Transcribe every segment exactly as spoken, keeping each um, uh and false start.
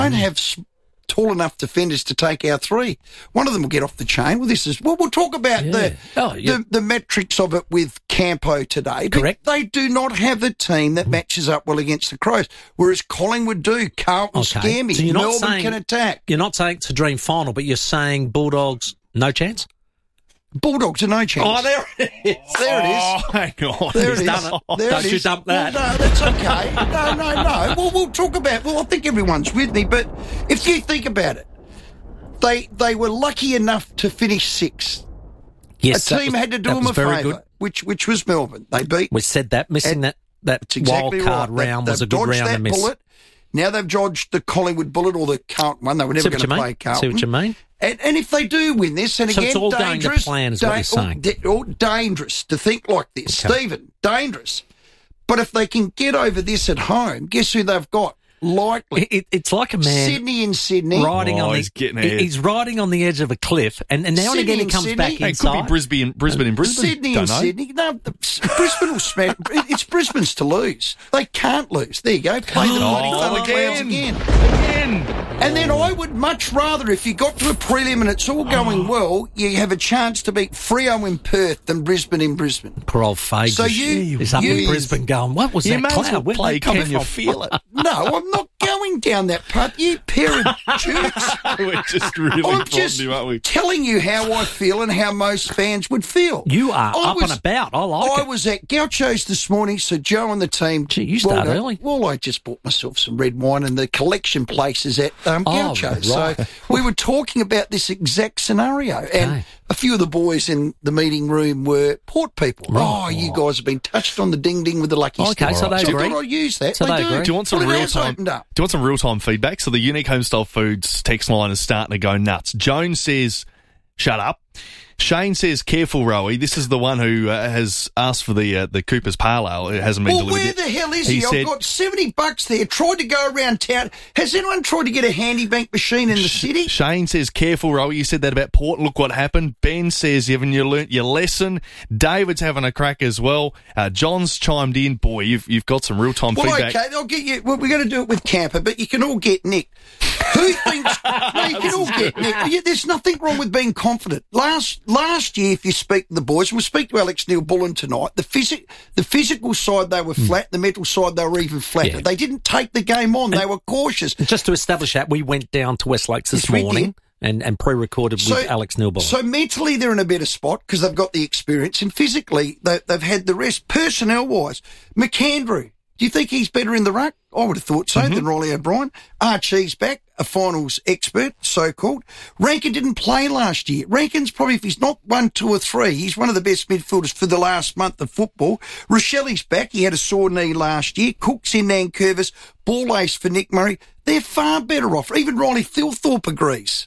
don't have s- tall enough defenders to take our three. One of them will get off the chain. Well, this is well. We'll talk about Yeah. the, Oh, yeah. the the metrics of it with Campo today. But Correct. They do not have a team that matches up well against the Crows, whereas Collingwood do. Carlton Okay. scare me. So you're not Melbourne saying- can attack. You're not saying it's a dream final, but you're saying Bulldogs, no chance? Bulldogs are no chance. Oh, there it is. There it is. Oh, hang on. There He's it is. done it. There Don't it you is. dump that. Well, no, that's okay. No, no, no. Well, we'll talk about. Well, I think everyone's with me, but if you think about it, they they were lucky enough to finish sixth. Yes, a that team was- had to do that them was a very favour, good. which which was Melbourne. They beat. We said that. Missing And that, that That's exactly wild card right. round They- was a they've good dodged round that to miss. bullet. Now they've dodged the Collingwood bullet or the Carlton one. They were never See going what to you play mean? Carlton. See what you mean? And, and if they do win this, and So again, it's all going to dangerous, plan is what you're saying. oh, da- oh, dangerous to think like this, Okay. Stephen. Dangerous. But if they can get over this at home, guess who they've got? Likely It, it, it's like a man Sydney in Sydney. riding Oh, on the he's getting he- ahead. he's riding on the edge of a cliff, and, and now and Sydney again he and comes Sydney. back Hey, Hey, it inside. could be Brisbane, Brisbane and Brisbane. Sydney Don't and know. Sydney. No, the, Brisbane will smash. It's Brisbane's to lose. They can't lose. There you go. Play the bloody Oh, Thunder Clouds again. again. Again. And then I would much rather, if you got to a prelim and it's all going well, you have a chance to beat Freo in Perth than Brisbane in Brisbane. Poor old Fages So you- is up you- in Brisbane going, what was You that may as cloud? well Where'd play they come Can You from? Feel It? No, I'm not going down that path. You pair of jerks. We're just really I'm prodding just you, aren't we? telling you how I feel and how most fans would feel. You are I up was- and about. I like I it. was at Gaucho's this morning, so Joe and the team. Gee, you start well, early. Well, I just bought myself some red wine, and the collection place is at um, Oh, Gaucho's. right. So we were talking about this exact scenario, and Okay. a few of the boys in the meeting room were Port people. Right. Oh, you guys have been touched on the ding ding with the lucky Okay, stick. so they I agree. thought I'd use that. So they do. agree. Do you want some Well, it real has time? opened up. Do you want some real time feedback? So the Unique Homestyle Foods text line is starting to go nuts. Joan says, "Shut up." Shane says, "Careful, Rowie." This is the one who uh, has asked for the uh, the Cooper's Pale Ale. It hasn't been Well, delivered where yet. the hell is He he? said- I've got seventy bucks there. Tried to go around town. Has anyone tried to get a handy bank machine in the city? Shane says, "Careful, Rowie." You said that about Port. Look what happened. Ben says, "Haven't you learnt your lesson?" David's having a crack as well. Uh, John's chimed in. Boy, you've you've got some real time Well, feedback. okay, I'll get you. Well, we're going to do it with Camper, but you can all get nicked. Who thinks? No, you can all get nicked. Yeah, there's nothing wrong with being confident. Last last year, if you speak to the boys, and we'll speak to Alex Neil-Bullen tonight, the physic, the physical side they were flat, the mental side they were even flatter. Yeah. They didn't take the game on. They were cautious. And just to establish that, we went down to West Lakes this Yes, we morning did. and, and pre-recorded with Alex Newball. So mentally, they're in a better spot because they've got the experience, and physically, they, they've had the rest. Personnel-wise, McAndrew, do you think he's better in the ruck? I would have thought so Mm-hmm. than Riley O'Brien. Archie's back, a finals expert, so-called. Rankin didn't play last year. Rankin's probably, if he's not one, two or three, he's one of the best midfielders for the last month of football. Rochelli's back. He had a sore knee last year. Cook's in Nankervis. Ball ace for Nick Murray. They're far better off. Even Riley Thilthorpe agrees.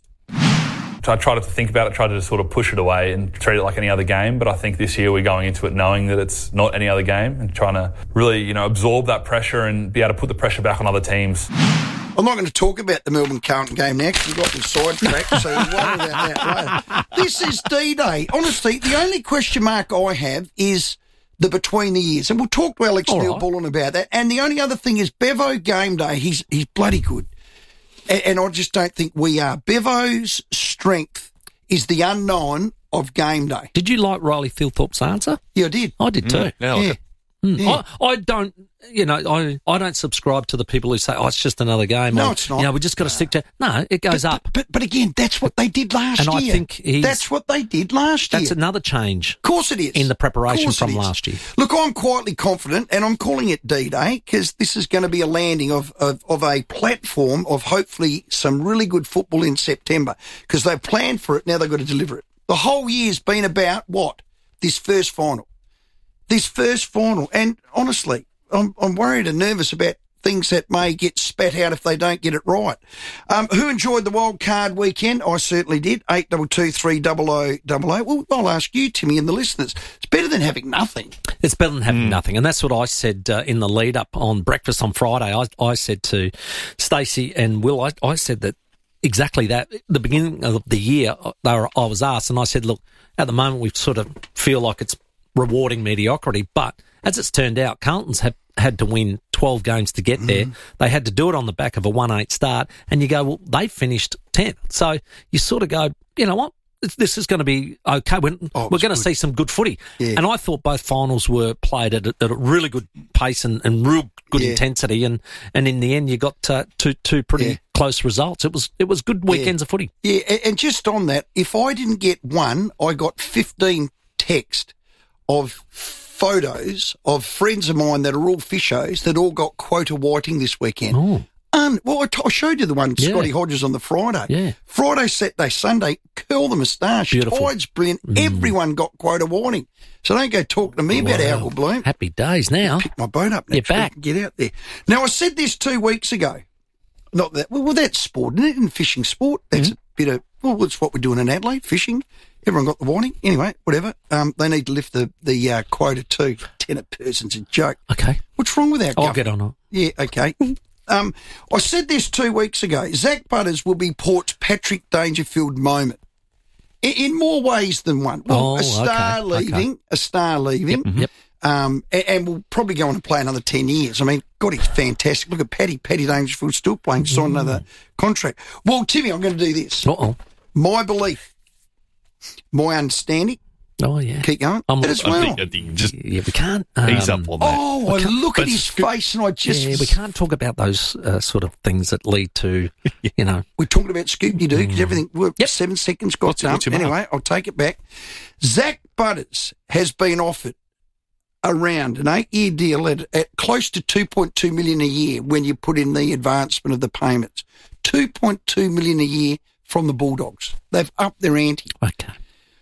So I tried to think about it, tried to just sort of push it away and treat it like any other game. But I think this year we're going into it knowing that it's not any other game and trying to really, you know, absorb that pressure and be able to put the pressure back on other teams. I'm not going to talk about the Melbourne Carlton game now because you've got me sidetracked, so you worry about that later. This is D-Day. Honestly, the only question mark I have is the between the years. And we'll talk to Alex All right. Neil-Bullen about that. And the only other thing is Bevo game day. He's, he's bloody good. And, and I just don't think we are. Bevo's strength is the unknown of game day. Did you like Riley Thilthorpe's answer? Yeah, I did. I did too. Yeah, like Yeah. it. Mm. Yeah. I, I don't, you know, I I don't subscribe to the people who say, "Oh, it's just another game." No, or, it's not. You know, we just got to stick to. No, it goes but, up. But, but again, that's what they did last And I year. think he's- That's what they did last year. That's another change Of course it is. in the preparation Course it from is. last year. Look, I'm quietly confident, and I'm calling it D-Day because this is going to be a landing of, of, of a platform of hopefully some really good football in September because they've planned for it. Now they've got to deliver it. The whole year's been about what? This first final. This first final. And honestly, I'm, I'm worried and nervous about things that may get spat out if they don't get it right. Um, who enjoyed the wild card weekend? I certainly did. eight two two three double oh double oh. Well, I'll ask you, Timmy, and the listeners. It's better than having nothing. It's better than having nothing. And that's what I said uh, in the lead up on breakfast on Friday. I, I said to Stacey and Will, I, I said that exactly that. At the beginning of the year, they were, I was asked, and I said, look, at the moment we sort of feel like it's rewarding mediocrity, but as it's turned out, Carlton's have had to win twelve games to get there. They had to do it on the back of a one eight start, and you go, well, they finished tenth. So you sort of go, you know what? This is going to be okay. We're, Oh, we're going to good. see some good footy. Yeah. And I thought both finals were played at a, at a really good pace and, and real good Yeah. intensity. And, and in the end, you got uh, two two pretty Yeah. close results. It was it was good weekends of footy. Yeah, a- and just on that, if I didn't get one, I got fifteen text of photos of friends of mine that are all fishos that all got quota whiting this weekend. Oh, Un- well, I, t- I showed you the one, Yeah. Scotty Hodges, on the Friday. Yeah. Friday, Saturday, Sunday, curl the moustache. Beautiful. Tide's brilliant. Everyone got quota whiting. So don't go talking to me about Wow. algal bloom. Happy days now. Pick my boat up You're next week back. and get out there. Now, I said this two weeks ago. Not that, well, well that's sport, isn't it? In fishing sport, that's Mm-hmm. a bit of, well, that's what we're doing in Adelaide, fishing. Everyone got the warning. Anyway, whatever. Um, they need to lift the, the uh, quota too. Ten a person's a joke. Okay. What's wrong with our I'll government? get on it. Yeah, okay. Um, I said this two weeks ago. Zach Butters will be Port's Patrick Dangerfield moment. In, in more ways than one. Well, Oh, a star okay, leaving, a star leaving. Yep. Um, and, and we'll probably go on and play another ten years. I mean, God, he's fantastic. Look at Paddy. Paddy Dangerfield's still playing, signed another contract. Well, Timmy, I'm going to do this. Uh-oh. My belief, my understanding, Oh, yeah. keep going, I'm- that as I well. think, I think just Yeah, we can't. ease um, up on that. Oh, I look at but his Scoop- face and I just... Yeah, we can't talk about those uh, sort of things that lead to, you know. We're talking about Scoop-de-Doo because everything, well, Yep. seven seconds got What's it- done. what's your mark? Anyway, I'll take it back. Zach Butters has been offered around an eight-year deal at, at close to two point two million dollars a year when you put in the advancement of the payments. two point two million dollars a year from the Bulldogs. They've upped their ante. Okay.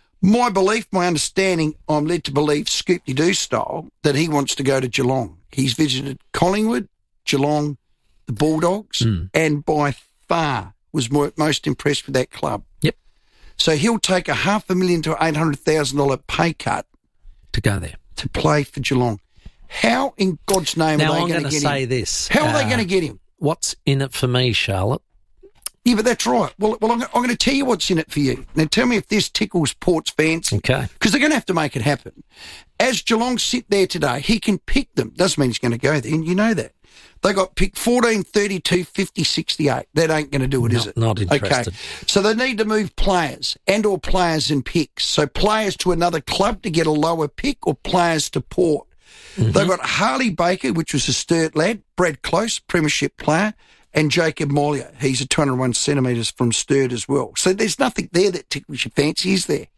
My belief, my understanding, I'm led to believe Scoop-de-Doo style, that he wants to go to Geelong. He's visited Collingwood, Geelong, the Bulldogs, and by far was more, most impressed with that club. Yep. So he'll take a half a million to eight hundred thousand dollars pay cut To go there. to play for Geelong. How in God's name Now, are they I'm going going to to get say him? this. How are they uh, going to get him? What's in it for me, Charlotte? Yeah, but that's right. Well, well, I'm, I'm going to tell you what's in it for you. Now, tell me if this tickles Port's fancy. Okay. Because they're going to have to make it happen. As Geelong sit there today, he can pick them. Doesn't mean he's going to go there, and you know that. They got picked fourteen, thirty-two, fifty, sixty-eight. That ain't going to do it, is Not- it? not interested. Okay. So they need to move players and or players and picks. So players to another club to get a lower pick or players to Port. Mm-hmm. They've got Harley Baker, which was a Sturt lad, Brad Close, premiership player, and Jacob Mollier. He's a two hundred one centimetres from Sturt as well. So there's nothing there that tickles your fancy, is there?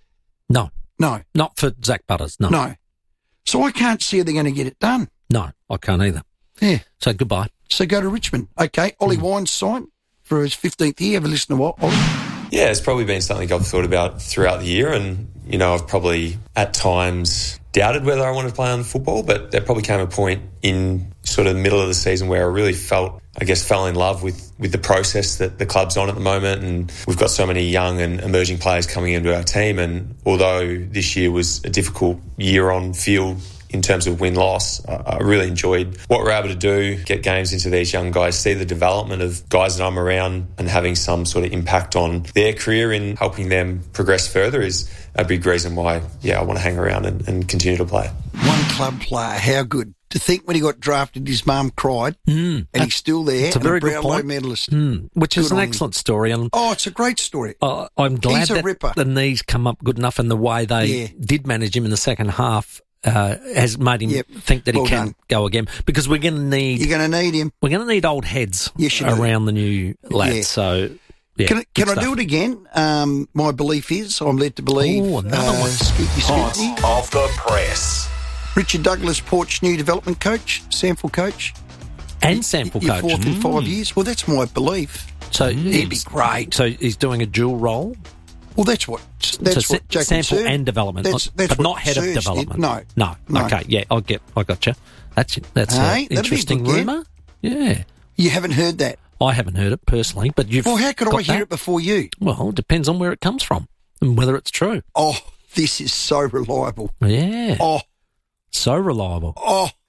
No. No, Not for Zach Butters. No. no. So I can't see how they're going to get it done. No, I can't either. Yeah. So goodbye. So go to Richmond. Okay, Ollie Wines signed for his fifteenth year. Have a listen to what, Ollie? Yeah, it's probably been something I've thought about throughout the year, and you know, I've probably at times doubted whether I wanted to play on football, but there probably came a point in sort of the middle of the season where I really felt, I guess, fell in love with, with the process that the club's on at the moment, and we've got so many young and emerging players coming into our team, and although this year was a difficult year on field in terms of win-loss, I, I really enjoyed what we're able to do, get games into these young guys, see the development of guys that I'm around and having some sort of impact on their career in helping them progress further is a big reason why, yeah, I want to hang around and, and continue to play. One club player. How good. To think when he got drafted, his mum cried, and he's still there, It's a and very a good Brownlow point. medalist. Mm, which is Good an on him. excellent story. And Oh, it's a great story. uh, I'm glad He's a that ripper. the knees come up good enough, and the way they Yeah. did manage him in the second half uh, has made him Yep. think that Well he can done. go again. Because we're going to need You're going to need him. we're going to need old heads Yes, you do. around the new lads. Yeah. So yeah, Can, I- can good I do stuff. it again? Um, my belief is, I'm led to believe, Oh, another uh, one. Scoopy Hot Scoopy, off the press. Richard Douglas, Port's new development coach, Sample coach. and sample Your coach. fourth in Mm. five years. Well, that's my belief. So He'd be he's, great. so he's doing a dual role. Well, that's what that's so what sa- Jacob sample Surd- and development, That's, not- that's but what not head of Surge did. development. No, no, no. Okay, yeah, I get, I got you. That's that's Hey, an that'd be a interesting good game. rumor. Yeah, You haven't heard that. I haven't heard it personally, but you've. Well, how could I got hear that? it before you? Well, it depends on where it comes from and whether it's true. Oh, this is so reliable. Yeah, Oh, so reliable. oh,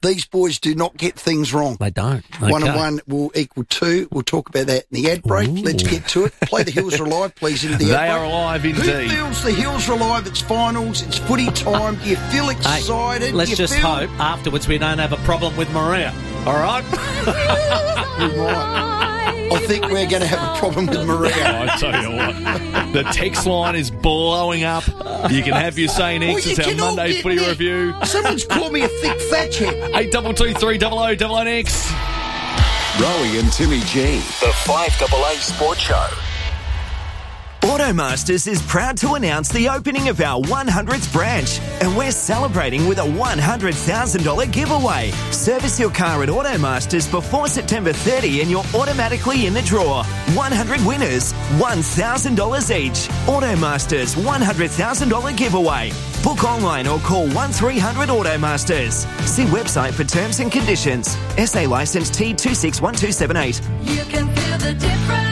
These boys do not get things wrong. They don't. Okay. One and one will equal two. We'll talk about that in the ad break. Ooh. Let's get to it. Play the Hills Are Alive, please, into the They ad break. are alive indeed. Who feels the Hills Are Alive? It's finals. It's footy time. Do you feel excited? Hey, let's you just feel... hope afterwards we don't have a problem with Maria. All right? We might. I think we're going to have a problem with Maria. I tell you what, the text line is blowing up. You can have your say Well, next. you It's our can all Monday get footy me. review. Someone's called me a thick fat chick. Eight double two three double o double o next. Rowie and Timmy G. The five A A Sports Show. Automasters is proud to announce the opening of our one hundredth branch, and we're celebrating with a one hundred thousand dollars giveaway. Service your car at Automasters before September thirtieth and you're automatically in the draw. one hundred winners, one thousand dollars each. Automasters one hundred thousand dollars giveaway. Book online or call one three hundred Automasters. See website for terms and conditions. S A licence T two six one two seven eight. You can feel the difference.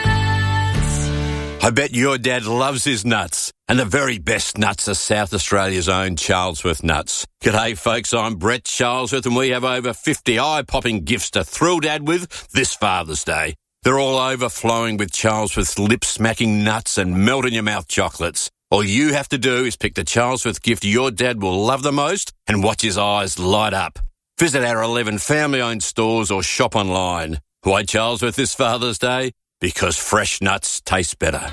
I bet your dad loves his nuts. And the very best nuts are South Australia's own Charlesworth nuts. G'day folks, I'm Brett Charlesworth and we have over fifty eye-popping gifts to thrill Dad with this Father's Day. They're all overflowing with Charlesworth's lip-smacking nuts and melt-in-your-mouth chocolates. All you have to do is pick the Charlesworth gift your dad will love the most and watch his eyes light up. Visit our eleven family-owned stores or shop online. Why Charlesworth this Father's Day? Because fresh nuts taste better.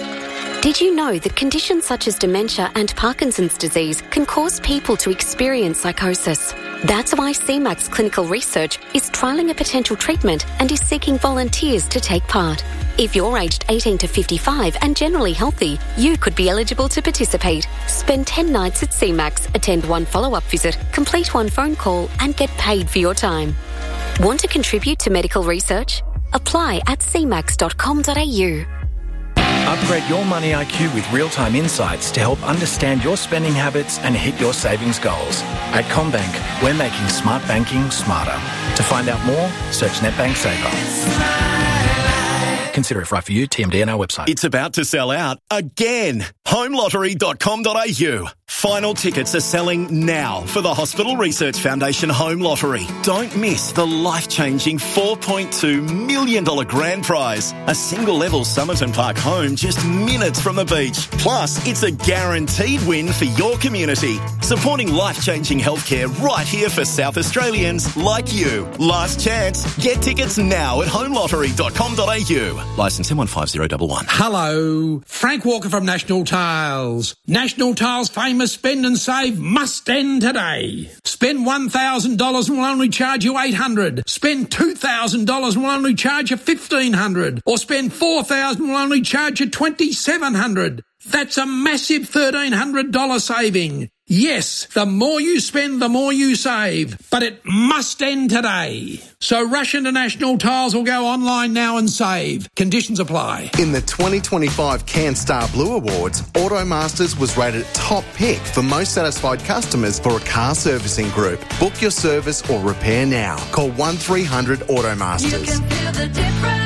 Did you know that conditions such as dementia and Parkinson's disease can cause people to experience psychosis? That's why C MAX Clinical Research is trialling a potential treatment and is seeking volunteers to take part. If you're aged eighteen to fifty-five and generally healthy, you could be eligible to participate. Spend ten nights at C MAX, attend one follow-up visit, complete one phone call and get paid for your time. Want to contribute to medical research? Apply at c max dot com dot a u. Upgrade your money I Q with real-time insights to help understand your spending habits and hit your savings goals. At CommBank, we're making smart banking smarter. To find out more, search NetBank Saver. Consider if right for you, T M D and our website. It's about to sell out again. home lottery dot com dot a u. Final tickets are selling now for the Hospital Research Foundation Home Lottery. Don't miss the life-changing four point two million dollars grand prize. A single-level Somerton Park home just minutes from the beach. Plus, it's a guaranteed win for your community. Supporting life-changing healthcare right here for South Australians like you. Last chance. Get tickets now at home lottery dot com dot a u. Licence M one five zero one one. Hello, Frank Walker from National Tiles. National Tiles' famous spend and save must end today. Spend one thousand dollars and we'll only charge you eight hundred dollars. Spend two thousand dollars and we'll only charge you fifteen hundred dollars. Or spend four thousand dollars and we'll only charge you twenty-seven hundred dollars. That's a massive thirteen hundred dollars saving. Yes, the more you spend, the more you save. But it must end today. So rush into National Tiles or go online now and save. Conditions apply. In the twenty twenty-five CanStar Blue Awards, Automasters was rated top pick for most satisfied customers for a car servicing group. Book your service or repair now. Call one three hundred Automasters. You can feel the difference.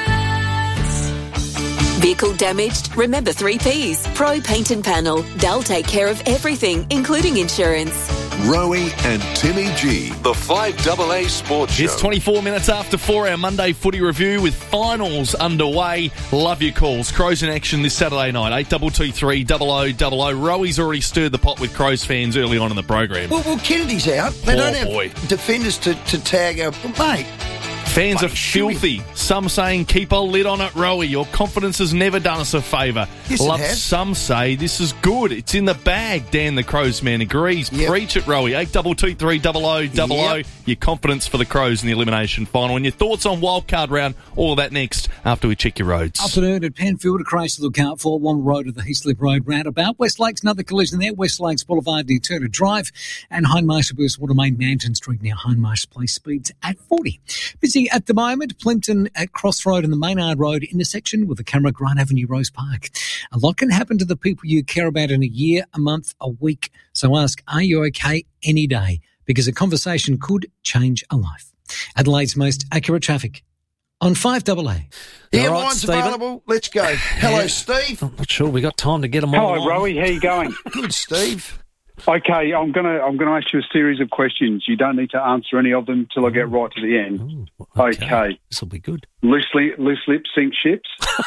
Vehicle damaged? Remember three Ps. Pro Paint and Panel. They'll take care of everything, including insurance. Rowie and Timmy G. The five A A Sports Show. It's twenty-four minutes after four, our Monday footy review with finals underway. Love your calls. Crows in action this Saturday night. eight two two three double o double o. Rowie's already stirred the pot with Crows fans early on in the program. Well, well Kennedy's out. They Poor don't have boy. defenders to, to tag our... Mate... Fans are filthy. Some saying keep a lid on it, Rowie. Your confidence has never done us a favour. Yes, it Love, has. some say this is good. It's in the bag. Dan the Crows man agrees. Yep. Preach it, Rowie. eight two two three double o double o. Yep. Your confidence for the Crows in the elimination final. And your thoughts on wildcard round. All of that next after we check your roads. Afternoon at Penfield, a crash to look out for. One road at the Heaslip Road roundabout. West Lakes, another collision there. West Lakes Boulevard near Turner Drive. And Hindmarsh Burst Water Main Manton Street near Hindmarsh Place. Speeds at forty. Busy at the moment. Plimpton at Crossroad and the Maynard Road intersection with the camera Grant Avenue Rose Park. A lot can happen to the people you care about in a year, a month, a week. So ask, are you okay any day? Because a conversation could change a life. Adelaide's most accurate traffic on five A A. Yeah, All right, line's Stephen. available. Let's go. Hello, Yeah. Steve. I'm not sure we got time to get them all. Hello, on. Rowie. How you going? Good, Steve. Okay, I'm gonna I'm gonna ask you a series of questions. You don't need to answer any of them till I get right to the end. Ooh, okay. okay. This will be good. Loose, li- loose lips sink ships.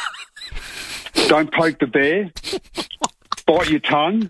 Don't poke the bear. Bite your tongue.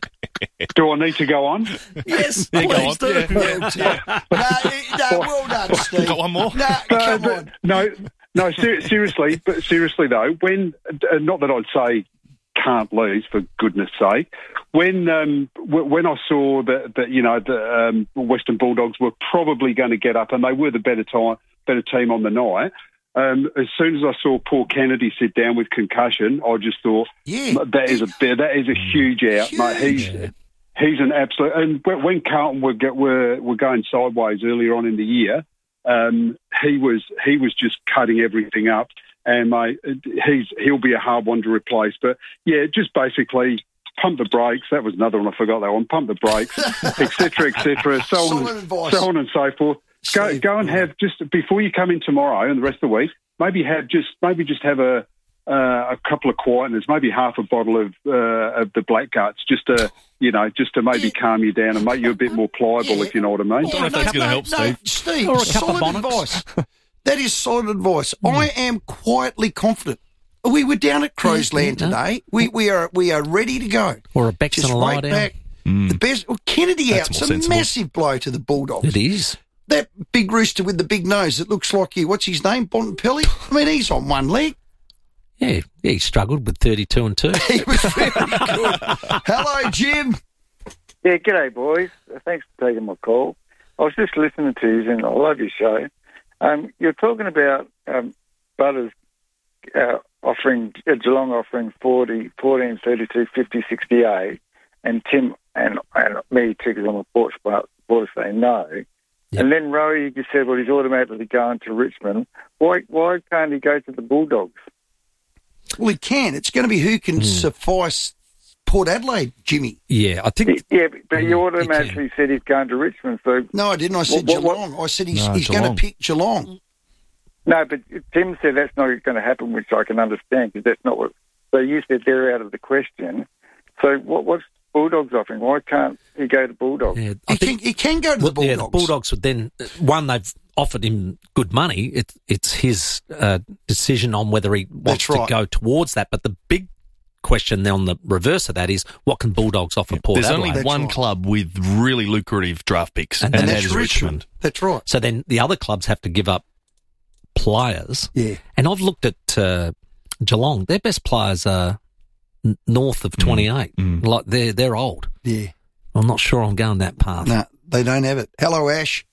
Do I need to go on? Yes, Yeah, go please on. do. Yeah. Yeah. no, no, well done, Steve. Got one more? No, come No, on. no, no. Ser- seriously, but seriously though, when uh, not that I'd say can't lose for goodness sake. When um, w- when I saw that that you know the um, Western Bulldogs were probably going to get up, and they were the better time, better team on the night. Um, as soon as I saw Paul Kennedy sit down with concussion, I just thought, Yeah. that is a that is a huge out, Huge. mate. He's he's an absolute. And when when Carlton were get, were were going sideways earlier on in the year, um, he was he was just cutting everything up. And mate, he's he'll be a hard one to replace. But yeah, just basically pump the brakes. That was another one I forgot. That one. Pump the brakes, et cetera, et cetera. So Solid on, advice. so on and so forth. Go Steve, go and yeah. have just before you come in tomorrow and the rest of the week. Maybe have just maybe just have a uh, a couple of quietness. Maybe half a bottle of uh, of the Black Guts, just to you know, just to maybe calm you down and make you a bit more pliable, Yeah. if you know what I mean. don't know if that's going to help, no, Steve. Steve, Or a cup of solid Bonnets. advice. That is solid advice. I am quietly confident. We were down at Crows-Land Yeah, yeah, no. today. We we are we are ready to go. Or a Bex Just and a lie right down. back. The best. Well, Kennedy That's out's more a sensible. massive blow to the Bulldogs. It is. That big rooster with the big nose that looks like you. What's his name? Bontempelli? I mean, he's on one leg. Yeah, yeah, he struggled with thirty-two and two. He was very good. Hello, Jim. Yeah, g'day, boys. Thanks for taking my call. I was just listening to you, and I love your show. Um, you're talking about um, Butters uh, offering, uh, Geelong offering forty, fourteen, thirty-two, fifty, sixty-eight, and Tim and, and me, too, because I'm a Port supporter, say no. Yep. And then Rowie, you just said, well, he's automatically going to Richmond. Why why can't he go to the Bulldogs? Well, he can. It's going to be who can suffice Port Adelaide, Jimmy. Yeah, I think. Yeah, but, but you Mm, automatically said he's going to Richmond. So No, I didn't. I said What- what- Geelong. I said he's, No, he's going Geelong. to pick Geelong. No, but Tim said that's not going to happen, which I can understand because that's not what. So you said they're out of the question. So what, what's Bulldogs offering? Why can't he go to Bulldogs? Yeah, I He think can, he can go to well, the Bulldogs. yeah, the Bulldogs would then one they've offered him good money. It, it's his uh, decision on whether he wants That's right. to go towards that. But the big question then on the reverse of that is what can Bulldogs offer Port There's Adelaide? only one right. club with really lucrative draft picks, And and, and that that's is Richmond. Richmond. That's right. So then the other clubs have to give up players. Yeah. And I've looked at uh, Geelong. Their best players are n- north of twenty-eight. mm. Like they're they're old. Yeah. I'm not sure I'm going that path. No, they don't have it. Hello, Ash.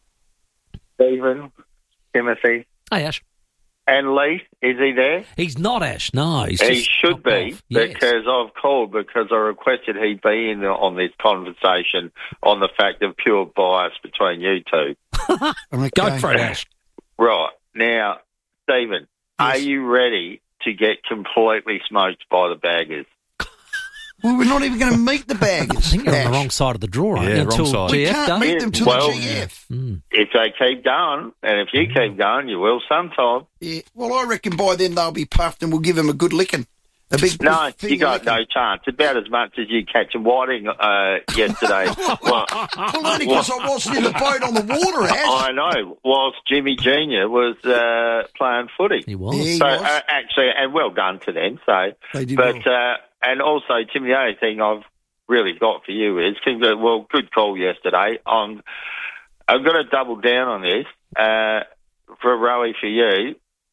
Stephen, Timothy, Hey Ash, and Lee, is he there? he's not Ash. No, he's he just should knocked be off. Yes. because I've called because I requested he be in on this conversation on the fact of pure bias between you two. Okay. Go for it, Ash. Right now, Stephen, are you ready to get completely smoked by the baggers? Well, we're not even going to meet the I baggers. think you're on the Ash. wrong side of the draw, aren't Yeah, you? wrong Until side. We G F can't done. meet them till Well, the G F. Mm. If they keep going, and if you keep going, you will sometime. Yeah. Well, I reckon by then they'll be puffed and we'll give them a good licking. A big No, finger you got licking. no chance. About as much as you catching whiting uh, yesterday. well, Well, only because I wasn't in the boat on the water, Ash. I know. Whilst Jimmy Junior was uh, playing footy, He was. Yeah, he so was. uh, actually, and well done to them. So, They did but well. uh, and also, Tim, the only thing I've really got for you is, well, good call yesterday. I'm, I'm going to double down on this uh, for a Rowie for you.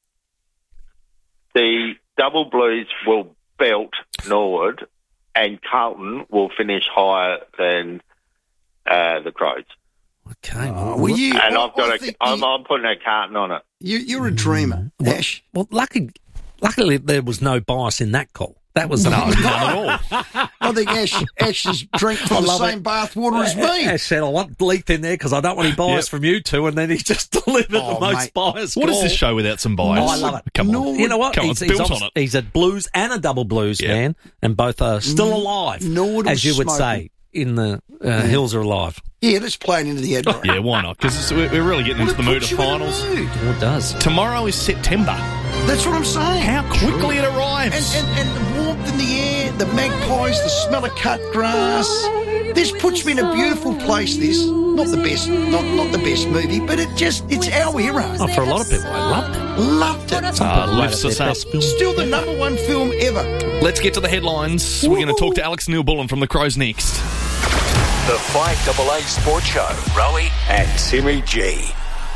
The Double Blues will belt Norwood, and Carlton will finish higher than uh, the Crows. Okay. Oh, well, you, And I, I've got I a, think I'm, you, I'm putting a carton on it. you, you're a dreamer, Ash. Well, lucky, luckily there was no bias in that call. That was No, the none at all. I think Ash, Ash has drank I from the love same it. bath water as me. Ash said, I want Leith in there because I don't want any bias Yep. from you two, and then he just delivered Oh, the most mate. biased What is call. this show without some bias? Oh, I love it. Come on. Norwood- You know what? Come on, he's, it's he's, built obvi- on it. he's a blues and a double blues Yeah. man, and both are still alive, Norwood as was you would smoking. say. In the uh, hills are alive. Yeah, let's play it into the Adelaide. Yeah, why not? Because we're we're really getting Well, into it the mood puts of you in a finals. mood. Oh, it does. Tomorrow is September. That's what I'm saying. How quickly it And, arrives. and, and the warmth in the air, the magpies, the smell of cut grass. this puts me in a beautiful place. This not the best, not not the best movie, but it just it's our era. Oh, for a lot of people, I loved it. Loved it. Uh, lifts us up. Still the number one film ever. Let's get to the headlines. We're going to talk to Alex Neil-Bullen from the Crows next. The five A A Sports Show, Rowie and Timmy G.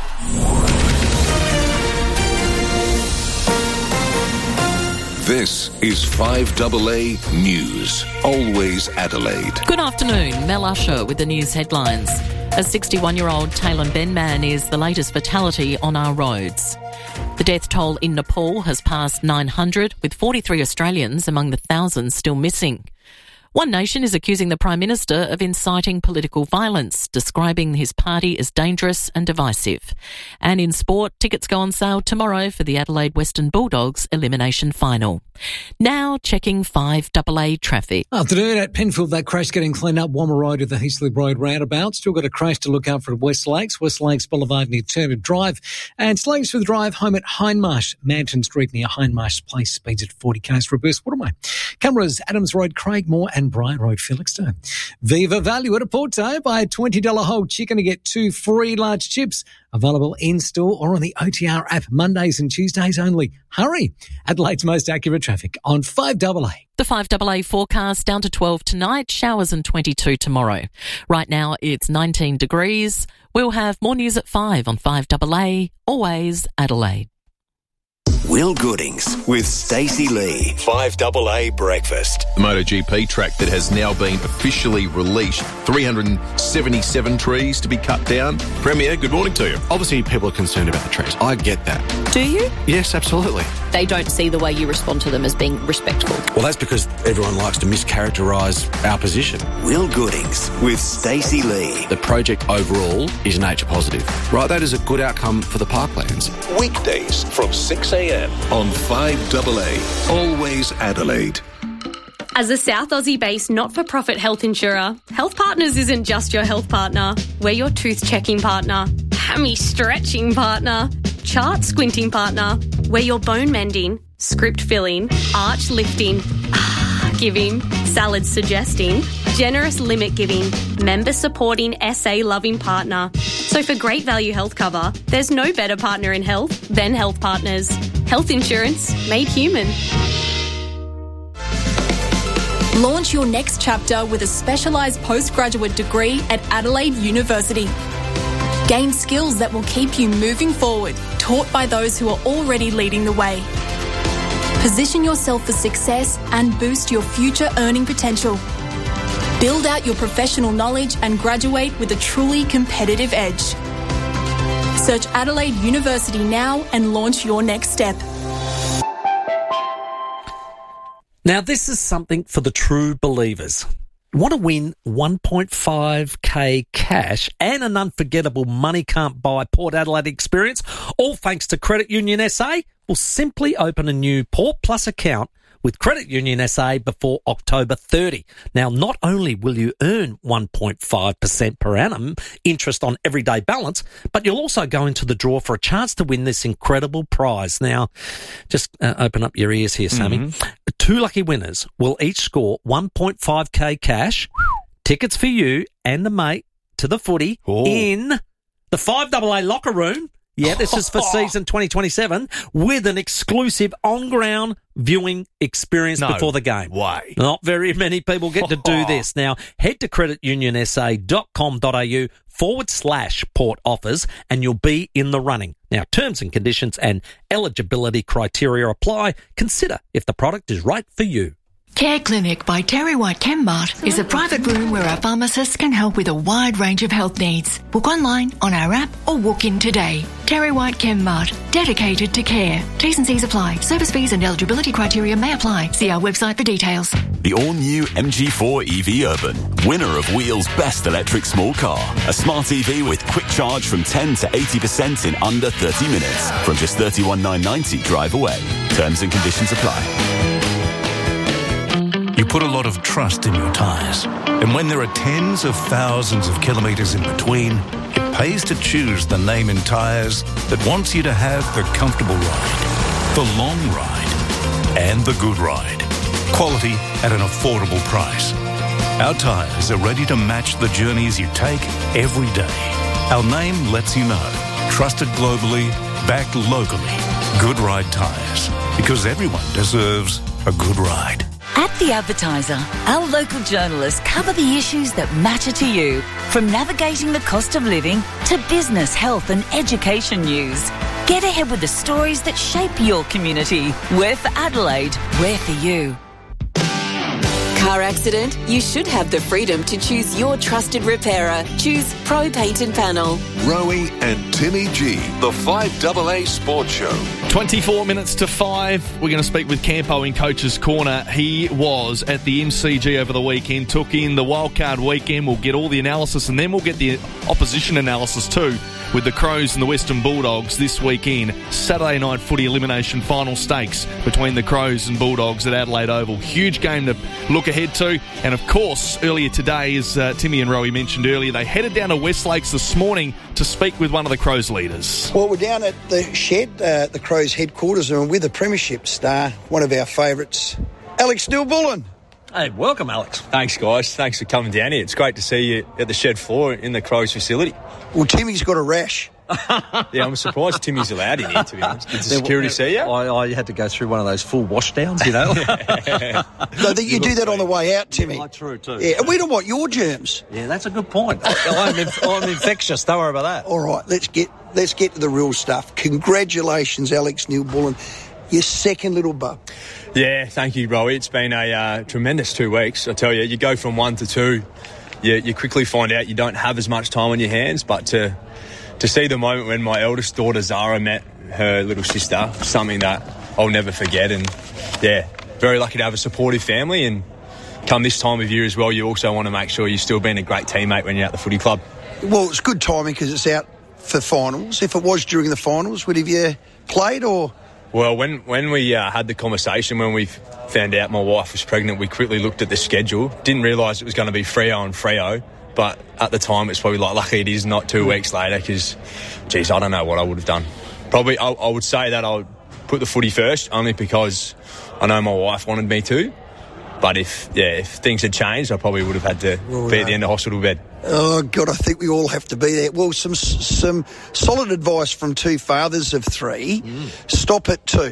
This is five A A News. Always Adelaide. Good afternoon. Mel Usher with the news headlines. A sixty-one-year-old Taylor Ben-man is the latest fatality on our roads. The death toll in Nepal has passed nine hundred, with forty-three Australians among the thousands still missing. One Nation is accusing the Prime Minister of inciting political violence, describing his party as dangerous and divisive. And in sport, tickets go on sale tomorrow for the Adelaide Western Bulldogs elimination final. Now checking five A A traffic. Afternoon at Penfield, that crash getting cleaned up. Wommer Road at the Heaslip Road roundabout. Still got a crash to look out for at West Lakes, West Lakes Boulevard near Turner Drive, and Slangsford Drive home at Hindmarsh, Manton Street near Hindmarsh Place. Speeds at forty k's reverse waterway. Cameras, Adams Road, Craigmore and Bryant Road, Felixstowe. Viva Value at a Porto. Buy a twenty dollars whole chicken to get two free large chips. Available in-store or on the O T R app, Mondays and Tuesdays only. Hurry! Adelaide's most accurate traffic on five A A. The five A A forecast down to twelve tonight, showers and twenty-two tomorrow. Right now it's nineteen degrees. We'll have more news at five on five A A, always Adelaide. Will Goodings with Stacey Lee. five A A Breakfast. The MotoGP track that has now been officially released. three hundred seventy-seven trees to be cut down. Premier, good morning to you. Obviously, people are concerned about the trees. I get that. Do you? Yes, absolutely. They don't see the way you respond to them as being respectful. Well, that's because everyone likes to mischaracterise our position. Will Goodings with Stacey Lee. The project overall is nature positive. Right, that is a good outcome for the parklands. Weekdays from six a.m. on five A A. Always Adelaide. As a South Aussie-based not-for-profit health insurer, Health Partners isn't just your health partner. We're your tooth-checking partner, hammy-stretching partner, chart-squinting partner. We're your bone-mending, script-filling, arch-lifting, ah-giving, salad-suggesting, generous limit-giving, member-supporting, S A-loving partner. So for great value health cover, there's no better partner in health than Health Partners. Health insurance made human. Launch your next chapter with a specialised postgraduate degree at Adelaide University. Gain skills that will keep you moving forward, taught by those who are already leading the way. Position yourself for success and boost your future earning potential. Build out your professional knowledge and graduate with a truly competitive edge. Search Adelaide University now and launch your next step. Now, this is something for the true believers. Want to win one point five k cash and an unforgettable money can't buy Port Adelaide experience, all thanks to Credit Union S A? Well, simply open a new Port Plus account with Credit Union S A before October thirtieth. Now, not only will you earn one point five percent per annum interest on everyday balance, but you'll also go into the draw for a chance to win this incredible prize. Now, just uh, open up your ears here, Sammy. Mm-hmm. Two lucky winners will each score one point five k cash, tickets for you and the mate to the footy oh. in the five A A locker room. Yeah, this is for season twenty twenty-seven with an exclusive on-ground viewing experience no before the game. Way. Not very many people get to do this. Now, head to creditunionsa.com.au forward slash port offers and you'll be in the running. Now, terms and conditions and eligibility criteria apply. Consider if the product is right for you. Care Clinic by Terry White Chemmart is a private room where our pharmacists can help with a wide range of health needs. Book online, on our app, or walk in today. Terry White Chemmart, dedicated to care. T's and C's apply. Service fees and eligibility criteria may apply. See our website for details. The all-new M G four E V Urban, winner of Wheel's best electric small car. A smart E V with quick charge from ten to eighty percent in under thirty minutes. From just thirty-one thousand nine hundred ninety drive away. Terms and conditions apply. You put a lot of trust in your tyres. And when there are tens of thousands of kilometres in between, it pays to choose the name in tyres that wants you to have the comfortable ride, the long ride, and the good ride. Quality at an affordable price. Our tyres are ready to match the journeys you take every day. Our name lets you know. Trusted globally, backed locally. Good Ride Tyres. Because everyone deserves a good ride. At The Advertiser, our local journalists cover the issues that matter to you, from navigating the cost of living to business, health and education news. Get ahead with the stories that shape your community. We're for Adelaide, we're for you. Car accident? You should have the freedom to choose your trusted repairer. Choose Pro Paint and Panel. Rowie and Timmy G, the five double A Sports Show. twenty-four minutes to five. We're going to speak with Campo in Coach's Corner. He was at the M C G over the weekend, took in the wildcard weekend. We'll get all the analysis and then we'll get the opposition analysis too with the Crows and the Western Bulldogs this weekend. Saturday night footy elimination final stakes between the Crows and Bulldogs at Adelaide Oval. Huge game to look ahead to. And of course, earlier today, as uh, Timmy and Rowie mentioned earlier, they headed down to West Lakes this morning to speak with one of the Crows leaders. Well, we're down at the shed, uh, the Crows headquarters, and with a premiership star, one of our favourites, Alex Neil-Bullen. Hey, welcome, Alex. Thanks, guys. Thanks for coming down here. It's great to see you at the shed floor in the Crows facility. Well, Timmy's got a rash. Yeah, I'm surprised Timmy's allowed in here, to be honest. Did the security see you? I, I had to go through one of those full wash downs, you know. No, you, you do that on the way out, Timmy. Yeah, true, too. Yeah, and we don't want your germs. Yeah, that's a good point. I'm, inf- I'm infectious. Don't worry about that. All right, let's get let's get to the real stuff. Congratulations, Alex Neil-Bullen. Your second little bub. Yeah, thank you, Rowie. It's been a uh, tremendous two weeks. I tell you, you go from one to two, you, you quickly find out you don't have as much time on your hands, but to to see the moment when my eldest daughter Zara met her little sister, something that I'll never forget. And yeah, very lucky to have a supportive family. And come this time of year as well, you also want to make sure you're still being a great teammate when you're at the footy club. Well, it's good timing because it's out for finals. If it was during the finals, would have you played or? Well, when, when we uh, had the conversation, when we found out my wife was pregnant, we quickly looked at the schedule. Didn't realise it was going to be Freo and Freo. But at the time, it's probably like lucky it is not two weeks later because, geez, I don't know what I would have done. Probably I, I would say that I would put the footy first only because I know my wife wanted me to. But if, yeah, if things had changed, I probably would have had to well, be at the end of hospital bed. Oh, God, I think we all have to be there. Well, some some solid advice from two fathers of three. Mm. Stop at two.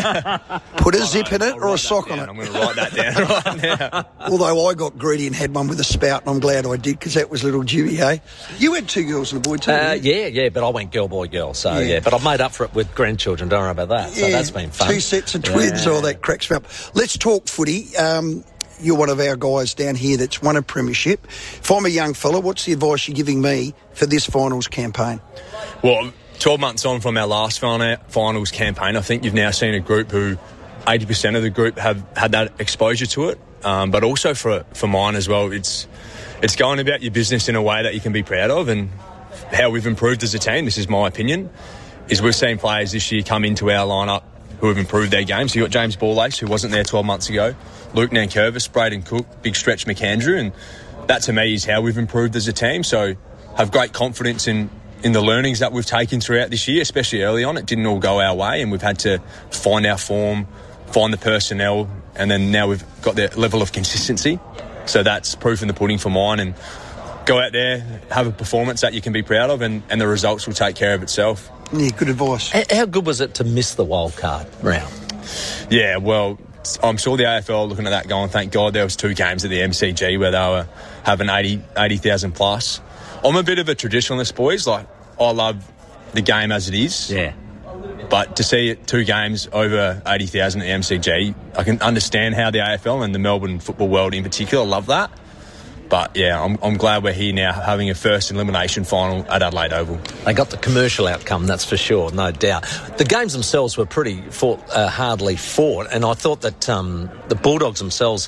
Put a zip in it or a sock on it. I'm going to write that down right now. Although I got greedy and had one with a spout, and I'm glad I did because that was little Jimmy, hey? You had two girls and a boy too, uh, Yeah, yeah, but I went girl, boy, girl. So, yeah. yeah, but I've made up for it with grandchildren. Don't worry about that. So yeah, that's been fun. Two sets of twins, yeah. All that cracks me up. Let's talk footy. Um, You're one of our guys down here that's won a premiership. If I'm a young fella, what's the advice you're giving me for this finals campaign? Well, twelve months on from our last finals campaign, I think you've now seen a group who eighty percent of the group have had that exposure to it. Um, but also for for mine as well, it's it's going about your business in a way that you can be proud of. And how we've improved as a team, this is my opinion, is we've seen players this year come into our lineup who have improved their game. So you've got James Ballacre, who wasn't there twelve months ago, Luke Nankervis, Braden Cook, Big Stretch McAndrew, and that to me is how we've improved as a team. So have great confidence in, in the learnings that we've taken throughout this year, especially early on. It didn't all go our way and we've had to find our form, find the personnel, and then now we've got the level of consistency. So that's proof in the pudding for mine, and go out there, have a performance that you can be proud of, and, and the results will take care of itself. Yeah, good advice. How good was it to miss the wild card round? Yeah, well, I'm sure the A F L are looking at that going, thank God there was two games at the M C G where they were having eighty thousand plus. I'm a bit of a traditionalist, boys. Like, I love the game as it is. Yeah. But to see it two games over eighty thousand at the M C G, I can understand how the A F L and the Melbourne football world in particular love that. But, yeah, I'm, I'm glad we're here now having a first elimination final at Adelaide Oval. They got the commercial outcome, that's for sure, no doubt. The games themselves were pretty fought, uh, hardly fought, and I thought that um, the Bulldogs themselves,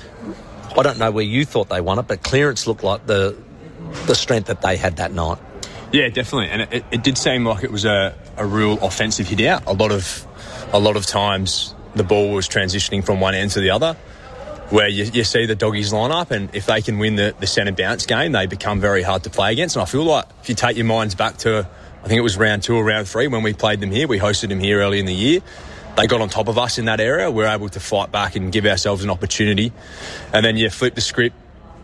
I don't know where you thought they won it, but clearance looked like the the strength that they had that night. Yeah, definitely, and it, it did seem like it was a, a real offensive hit out. A lot of, a lot of times the ball was transitioning from one end to the other, where you, you see the doggies line up, and if they can win the, the centre bounce game, they become very hard to play against. And I feel like if you take your minds back to, I think it was round two or round three when we played them here, we hosted them here early in the year. They got on top of us in that area. We were able to fight back and give ourselves an opportunity. And then you flip the script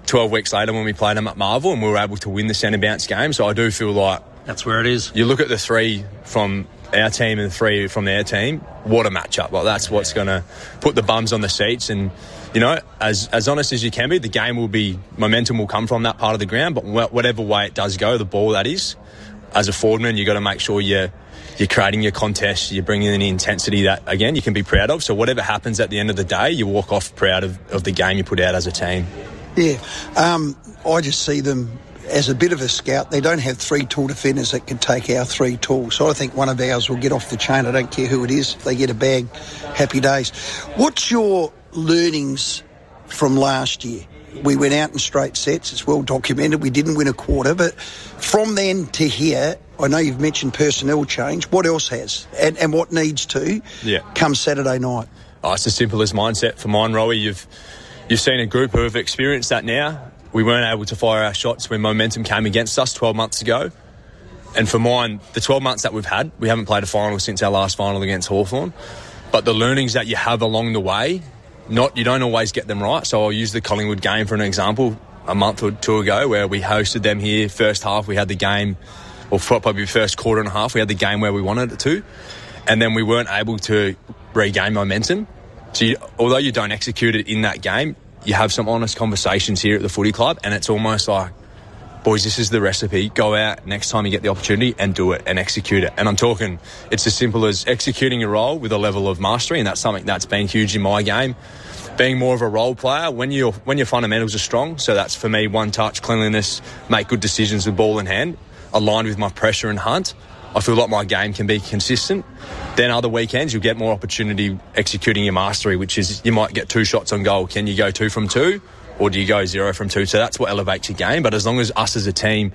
twelve weeks later when we played them at Marvel and we were able to win the centre bounce game. So I do feel like that's where it is. You look at the three from our team and the three from their team, what a matchup. Like, that's what's going to put the bums on the seats. And, you know, as as honest as you can be, the game will be, momentum will come from that part of the ground, but whatever way it does go, the ball that is, as a forwardman, you've got to make sure you're, you're creating your contest, you're bringing in the intensity that, again, you can be proud of. So whatever happens at the end of the day, you walk off proud of, of the game you put out as a team. Yeah, um, I just see them as a bit of a scout. They don't have three tall defenders that can take our three tall. So I think one of ours will get off the chain. I don't care who it is. If they get a bag, happy days. What's your learnings from last year? We went out in straight sets. It's well documented. We didn't win a quarter. But from then to here, I know you've mentioned personnel change. What else has? And, and what needs to yeah. come Saturday night? Oh, it's as simple as mindset for mine, Rowie. You've, you've seen a group who have experienced that now. We weren't able to fire our shots when momentum came against us twelve months ago. And for mine, the twelve months that we've had, we haven't played a final since our last final against Hawthorn. But the learnings that you have along the way, not you don't always get them right. So I'll use the Collingwood game for an example. A month or two ago where we hosted them here. First half, we had the game, or probably first quarter and a half, we had the game where we wanted it to. And then we weren't able to regain momentum. So you, although you don't execute it in that game, you have some honest conversations here at the footy club, and it's almost like, boys, this is the recipe. Go out next time you get the opportunity and do it and execute it. And I'm talking, it's as simple as executing your role with a level of mastery, and that's something that's been huge in my game. Being more of a role player when your when your fundamentals are strong. So that's for me, one touch, cleanliness, make good decisions with ball in hand, aligned with my pressure and hunt. I feel like my game can be consistent. Then other weekends you'll get more opportunity executing your mastery, which is you might get two shots on goal. Can you go two from two, or do you go zero from two? So that's what elevates your game. But as long as us as a team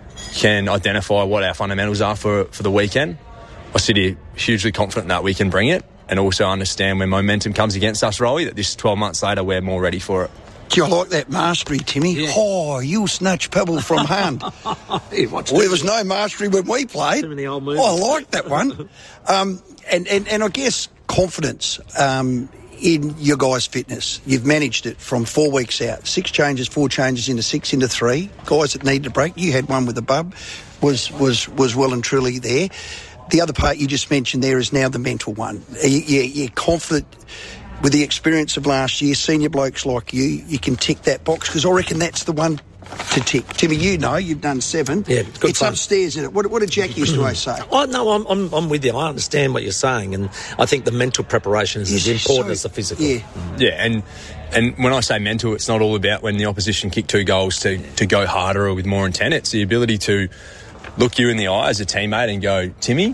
can identify what our fundamentals are for, for the weekend, I sit here hugely confident that we can bring it, and also understand when momentum comes against us, Rowie, that this twelve months later we're more ready for it. Do you like that mastery, Timmy? Yeah. Oh, you snatch pebble from hand. Hey, well, there was no mastery when we played. Oh, I like that one. um, and, and, and I guess confidence um, in your guys' fitness. You've managed it from four weeks out. Six changes, four changes into six, into three. Guys that needed a break. You had one with the bub. Was, was, was well and truly there. The other part you just mentioned there is now the mental one. You, you, you're confident with the experience of last year, senior blokes like you, you can tick that box, because I reckon that's the one to tick. Timmy, you know, you've done seven. Yeah, good It's fun. Upstairs, isn't it? What, what did Jackie used to always say? Oh, no, I'm, I'm, I'm with you. I understand what you're saying, and I think the mental preparation is Yes, as important so- as the physical. Yeah. Yeah, and and when I say mental, it's not all about when the opposition kick two goals to, to go harder or with more intent. It's the ability to look you in the eye as a teammate and go, Timmy,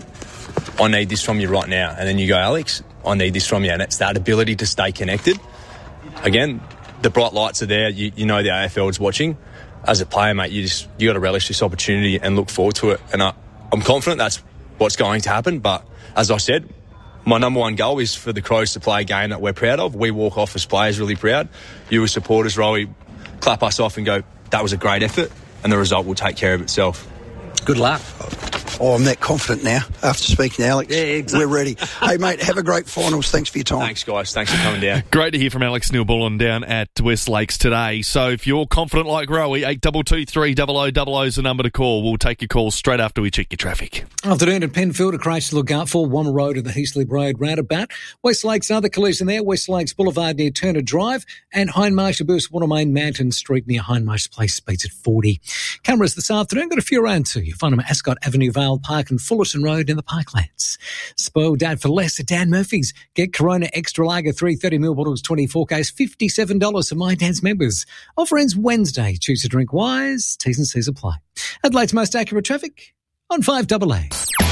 I need this from you right now. And then you go, Alex, I need this from you. And it's that ability to stay connected. Again, the bright lights are there. You, you know the A F L is watching. As a player, mate, you just you got to relish this opportunity and look forward to it. And I, I'm confident that's what's going to happen. But as I said, my number one goal is for the Crows to play a game that we're proud of. We walk off as players really proud. You as supporters, Rowie, clap us off and go, that was a great effort, and the result will take care of itself. Good luck. Oh, I'm that confident now after speaking to Alex. Yeah, exactly. We're ready. Hey, mate, have a great finals. Thanks for your time. Thanks, guys. Thanks for coming down. Great to hear from Alex Neil-Bullen down at West Lakes today. So if you're confident like Rowie, eight two two three double oh double oh is the number to call. We'll take your call straight after we check your traffic. Afternoon at Penfield, a crash to look out for. Wommer Road at the Heaslip Road roundabout. West Lakes, another collision there. West Lakes Boulevard near Turner Drive. And Hindmarsh Burst Watermain Mountain Street near Hindmarsh Place speeds at forty. Cameras this afternoon. Got a few around too. You find them at Ascot Avenue, Vale Park and Fullerton Road in the Parklands. Spoiled Dad for less at Dan Murphy's. Get Corona Extra Lager three thirty mil bottles, twenty-four Ks, fifty-seven dollars for My Dad's members. Offer ends Wednesday. Choose to drink wise. T's and C's apply. Adelaide's most accurate traffic on five double A.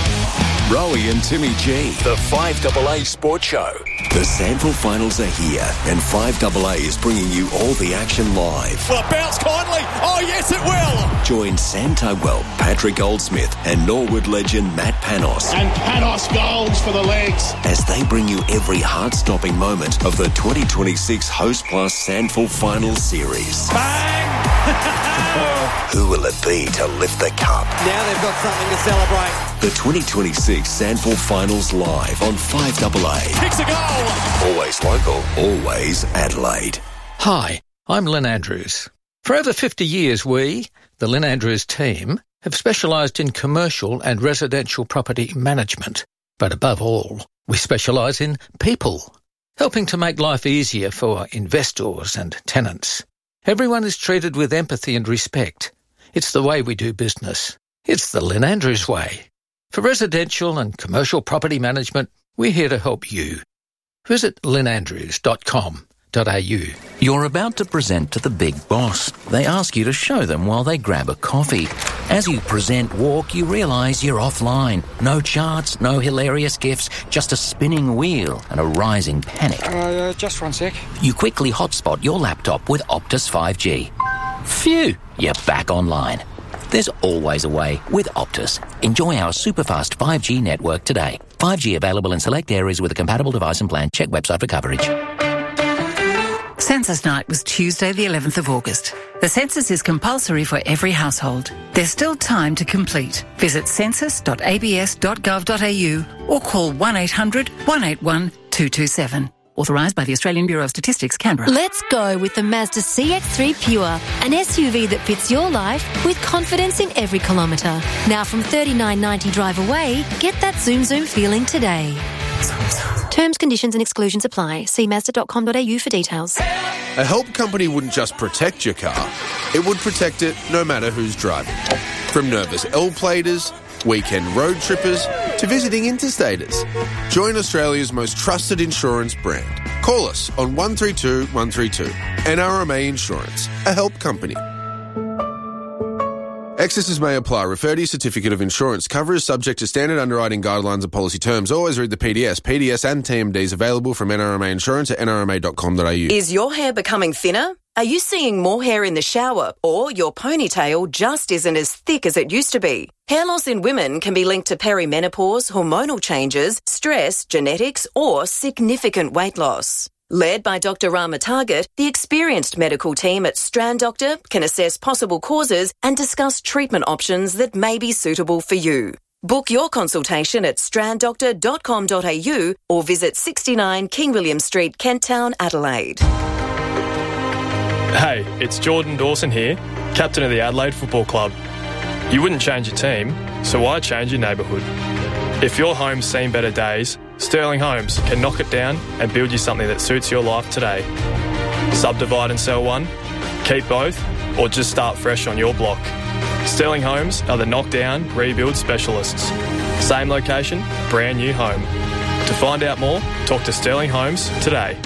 Rowie and Timmy G. The five double A Sports Show. The Sandville Finals are here, and five double A is bringing you all the action live. Will it bounce kindly? Oh, yes, it will. Join Sam Tugwell, Patrick Goldsmith, and Norwood legend Matt Panos. And Panos goals for the legs. As they bring you every heart-stopping moment of the twenty twenty-six Host Plus Sandville Finals Series. Bang! Who will it be to lift the cup? Now they've got something to celebrate. The twenty twenty-six Sandville Finals live on five double A. Kicks a goal. Always local, always Adelaide. Hi, I'm Len Andrews. For over fifty years, we, the Lynn Andrews team, have specialised in commercial and residential property management. But above all, we specialise in people, helping to make life easier for investors and tenants. Everyone is treated with empathy and respect. It's the way we do business. It's the Lynn Andrews way. For residential and commercial property management, we're here to help you. Visit lynn andrews dot com dot a u. You're about to present to the big boss. They ask you to show them while they grab a coffee. As you present walk, you realise you're offline. No charts, no hilarious gifs, just a spinning wheel and a rising panic. Uh, just one sec. You quickly hotspot your laptop with Optus five G. Phew, you're back online. There's always a way with Optus. Enjoy our super-fast five G network today. five G available in select areas with a compatible device and plan. Check website for coverage. Census night was Tuesday the eleventh of August. The census is compulsory for every household. There's still time to complete. Visit census dot a b s dot gov dot a u or call one eight hundred one eight one two two seven. Authorised by the Australian Bureau of Statistics, Canberra. Let's go with the Mazda C X three Pure, an S U V that fits your life with confidence in every kilometre. Now from thirty-nine ninety drive away, get that zoom zoom feeling today. Terms, conditions and exclusions apply. See mazda dot com dot a u for details. A help company wouldn't just protect your car, it would protect it no matter who's driving. From nervous L-platers, weekend road trippers, to visiting interstaters. Join Australia's most trusted insurance brand. Call us on one three two one three two. N R M A Insurance, a help company. Excesses may apply. Refer to your certificate of insurance. Cover is subject to standard underwriting guidelines and policy terms. Always read the P D S. P D S and T M Ds available from N R M A Insurance at n r m a dot com dot a u. Is your hair becoming thinner? Are you seeing more hair in the shower, or your ponytail just isn't as thick as it used to be? Hair loss in women can be linked to perimenopause, hormonal changes, stress, genetics, or significant weight loss. Led by Doctor Rama Target, the experienced medical team at Strand Doctor can assess possible causes and discuss treatment options that may be suitable for you. Book your consultation at strand doctor dot com dot a u or visit sixty-nine King William Street, Kent Town, Adelaide. Hey, it's Jordan Dawson here, captain of the Adelaide Football Club. You wouldn't change your team, so why change your neighbourhood? If your home's seen better days, Sterling Homes can knock it down and build you something that suits your life today. Subdivide and sell one, keep both, or just start fresh on your block. Sterling Homes are the knockdown, rebuild specialists. Same location, brand new home. To find out more, talk to Sterling Homes today.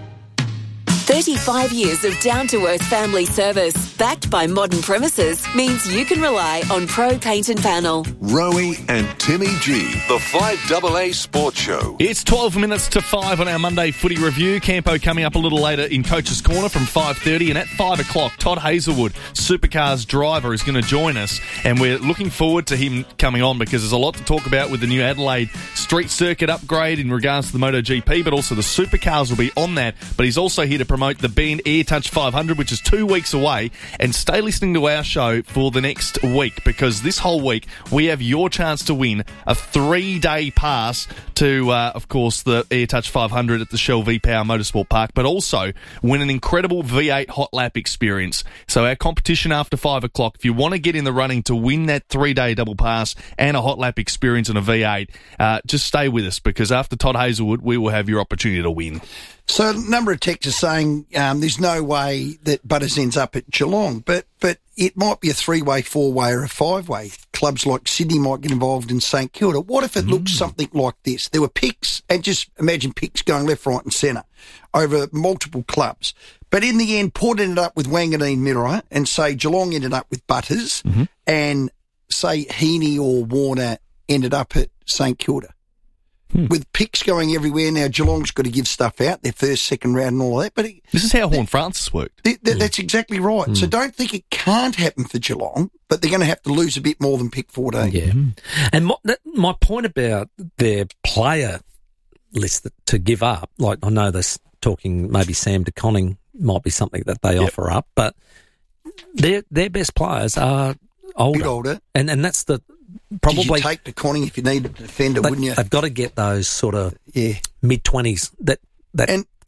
thirty-five years of down-to-earth family service, backed by modern premises, means you can rely on Pro Paint and Panel. Rowie and Timmy G, the five A A Sports Show. It's twelve minutes to five on our Monday footy review. Campo coming up a little later in Coach's Corner from five thirty, and at five o'clock, Todd Hazelwood, Supercars driver, is going to join us, and we're looking forward to him coming on because there's a lot to talk about with the new Adelaide Street Circuit upgrade in regards to the MotoGP, but also the Supercars will be on that, but he's also here to promote the Bean AirTouch five hundred, which is two weeks away, and stay listening to our show for the next week, because this whole week we have your chance to win a three-day pass to, uh, of course, the AirTouch five hundred at the Shell V-Power Motorsport Park, but also win an incredible V eight hot lap experience. So our competition after five o'clock, if you want to get in the running to win that three-day double pass and a hot lap experience on a V eight, uh, just stay with us, because after Todd Hazelwood, we will have your opportunity to win. So a number of texts are saying um, there's no way that Butters ends up at Geelong, but but it might be a three-way, four-way or a five-way. Clubs like Sydney might get involved in St Kilda. What if it mm. looked something like this? There were picks, and just imagine picks going left, right and centre over multiple clubs. But in the end, Port ended up with Wanganeen Mirror, and say Geelong ended up with Butters, mm-hmm. and say Heaney or Warner ended up at St Kilda. Hmm. With picks going everywhere now, Geelong's got to give stuff out, their first, second round and all that. But it, this is how Horn Francis worked. Th- th- yeah. That's exactly right. Hmm. So don't think it can't happen for Geelong, but they're going to have to lose a bit more than pick fourteen. Yeah. And my, that, my point about their player list that, to give up, like I know they're talking maybe Sam De Koning might be something that they yep. offer up, but their their best players are older. Bit older. And, and that's the... Probably Did you take De Koning if you need a defender, they, wouldn't you? They've got to get those sort of yeah. mid twenties that that and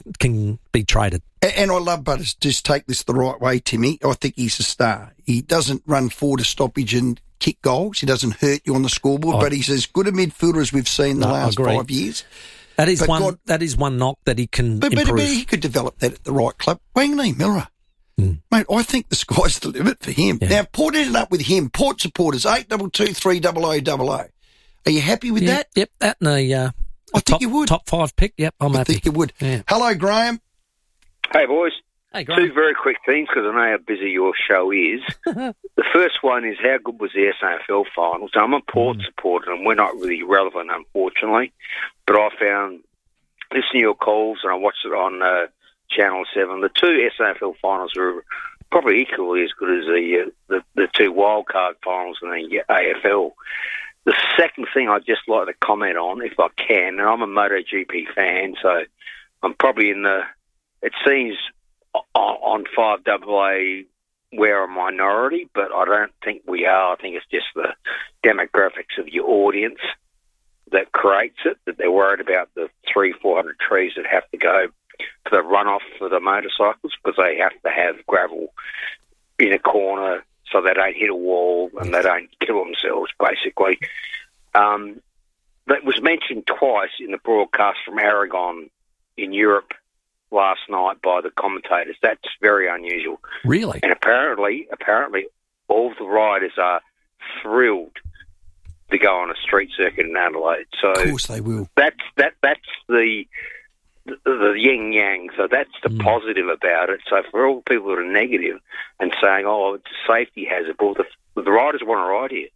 can be traded. And I love Butters. Just take this the right way, Timmy. I think he's a star. He doesn't run forward to stoppage and kick goals. He doesn't hurt you on the scoreboard, Oh. but he's as good a midfielder as we've seen the No, I last agree. five years. That is But one. God- that is one knock that he can But, but, improve. but he could develop that at the right club. Wangley Miller. Mate, I think the sky's the limit for him. Now, Port ended up with him. Port supporters, eight double two three double O double O. Are you happy with Yep, that? Yep, that and a, uh, I a top, you would. top five pick. Yep, I'm I happy. think you would. Yeah. Hello, Graham. Hey, boys. Hey, Two very quick things, because I know how busy your show is. The first one is, how good was the S A F L finals? I'm a Port supporter, and we're not really relevant, unfortunately. But I found, listening to your calls, and I watched it on uh, Channel seven, the two S A F L finals were probably equally as good as the, uh, the, the two wildcard finals in the A F L. The second thing I'd just like to comment on, if I can, and I'm a MotoGP fan, so I'm probably in the, it seems on five double A we're a minority, but I don't think we are. I think it's just the demographics of your audience that creates it, that they're worried about the three, four hundred trees that have to go for the runoff for the motorcycles, because they have to have gravel in a corner so they don't hit a wall and they don't kill themselves, basically. Um, that was mentioned twice in the broadcast from Aragon in Europe last night by the commentators. That's very unusual. Really? And apparently, apparently, all the riders are thrilled to go on a street circuit in Adelaide. So Of course they will. that's that. That's the the, the yin yang. So that's the Mm. positive about it. So for all people that are negative and saying, "Oh, it's a safety hazard," well, the, the riders want to ride here.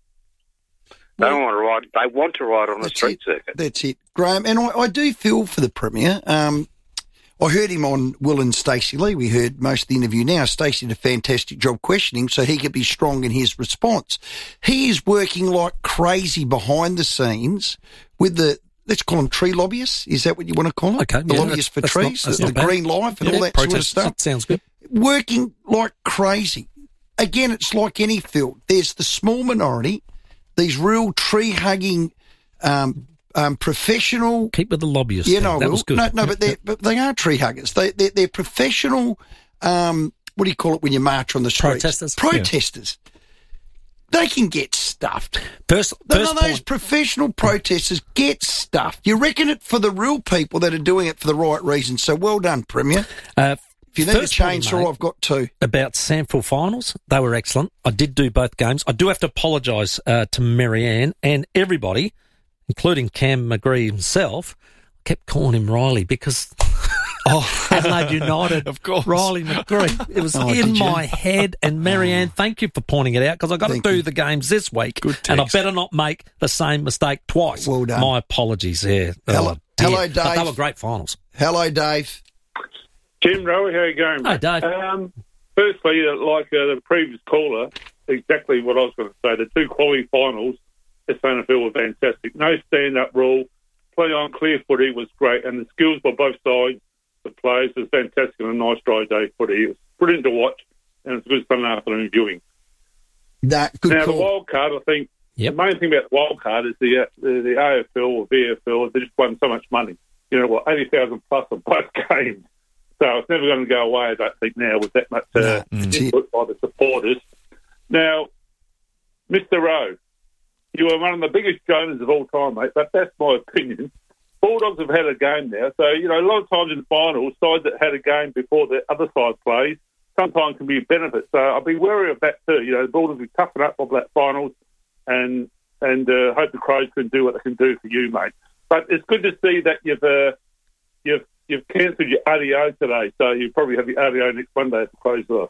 They don't want to ride. They want to ride on the street circuit. That's it, Graham. And I, I do feel for the Premier. Um, I heard him on Will and Stacey Lee. We heard most of the interview now. Stacey did a fantastic job questioning so he could be strong in his response. He is working like crazy behind the scenes with the, let's call them tree lobbyists. Is that what you want to call them? Okay, The yeah, lobbyists for that's- that's trees, not- that's the, not the bad. Green Life and Yeah, all that sort of protest, stuff. that sounds good. Working like crazy. Again, it's like any field. There's the small minority, these real tree-hugging um, um, professional... Keep with the lobbyists. Yeah, thing. no, I that will. was good. No, no, but, they're, but they are tree huggers. They, they're, they're professional, um, what do you call it when you march on the streets? Protesters. Protesters. They can get stuffed. First, No, first no, those point- professional protesters get stuffed. You reckon it for the real people that are doing it for the right reasons. So well done, Premier. Uh, If you need a first point, chainsaw, mate, I've got two. About Sample finals, they were excellent. I did do both games. I do have to apologise uh, to Marianne and everybody, including Cam McGree himself. I kept calling him Riley because oh, Adelaide United, of course, Riley McGree. It was Oh, in did you? my head. And Marianne, thank you for pointing it out because I got Thank to do you. the games this week, Good and I text. better not make the same mistake twice. Well done. My apologies there. Hello- Oh, dear. hello, But they Dave. were great finals. Hello, Dave. Jim Rowe, how you going? Hi, Dave. Um, firstly, uh, like uh, the previous caller, exactly what I was going to say. The two quality finals, S A F L were fantastic. No stand-up rule. Play on clear footy was great, and the skills by both sides, the players, was fantastic and a nice dry day footy. It was brilliant to watch, and it's a good Sunday afternoon viewing. That good now, call. the wild card, I think, Yep. the main thing about the wild card is the, uh, the, the A F L or V F L, they just won so much money. You know, what, eighty thousand plus on both games. So it's never going to go away, I don't think, now with that much uh, No, that's it. input by the supporters. Now, Mister Rowe, you are one of the biggest Jonahs of all time, mate, but that's my opinion. Bulldogs have had a game now, so, you know, a lot of times in the finals, sides that had a game before the other side plays sometimes can be a benefit. So I'll be wary of that too. You know, the Bulldogs will toughen up of that finals and and uh, hope the Crows can do what they can do for you, mate. But it's good to see that you've uh, you've you've cancelled your R D O today, so you probably have your R D O next Monday at the Crows off.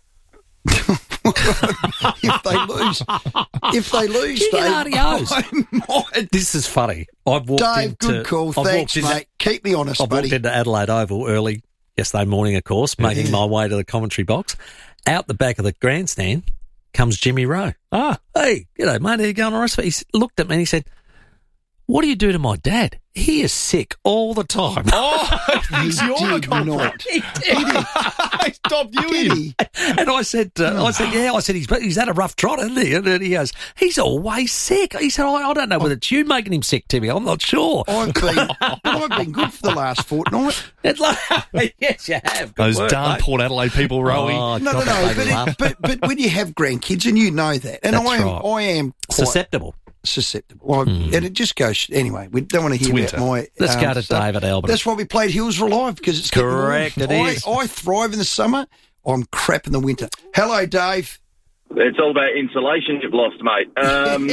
if they lose, if they lose, You get Dave, R D Os. I might. This is funny. I've walked Dave, into, good call. I've Thanks, walked into, mate. Keep me honest, I've buddy. walked into Adelaide Oval early yesterday morning, of course, making Yeah. my way to the commentary box. Out the back of the grandstand comes Jimmy Rowe. Ah, hey, you know, mate, how you going on? He looked at me and he said, what do you do to my dad? He is sick all the time. Oh, he's He your did culprit. not. He did. Stop you Did in. he? And I said, uh, I said, yeah, I said, he's, he's had a rough trot, hasn't he? And he goes, he's always sick. He said, I, I don't know whether it's you making him sick, Timmy. I'm not sure. I've been, I've been good for the last fortnight. It's like, yes, you have. Good Those work, darn mate. Port Adelaide people, Rowie. Oh, No, God, no, that no. made But, me it, laugh. but but when you have grandkids, and you know that, and That's I am, right. I am quite Susceptible. susceptible. Well, And it just goes anyway. We don't want to hear It's about winter. my. Let's um, go to stuff. David Albert. That's why we played Hills Relive, because it's getting warm. Correct, it I, is. I thrive in the summer. I'm crap in the winter. Hello, Dave. It's all about insulation you've lost, mate. Um,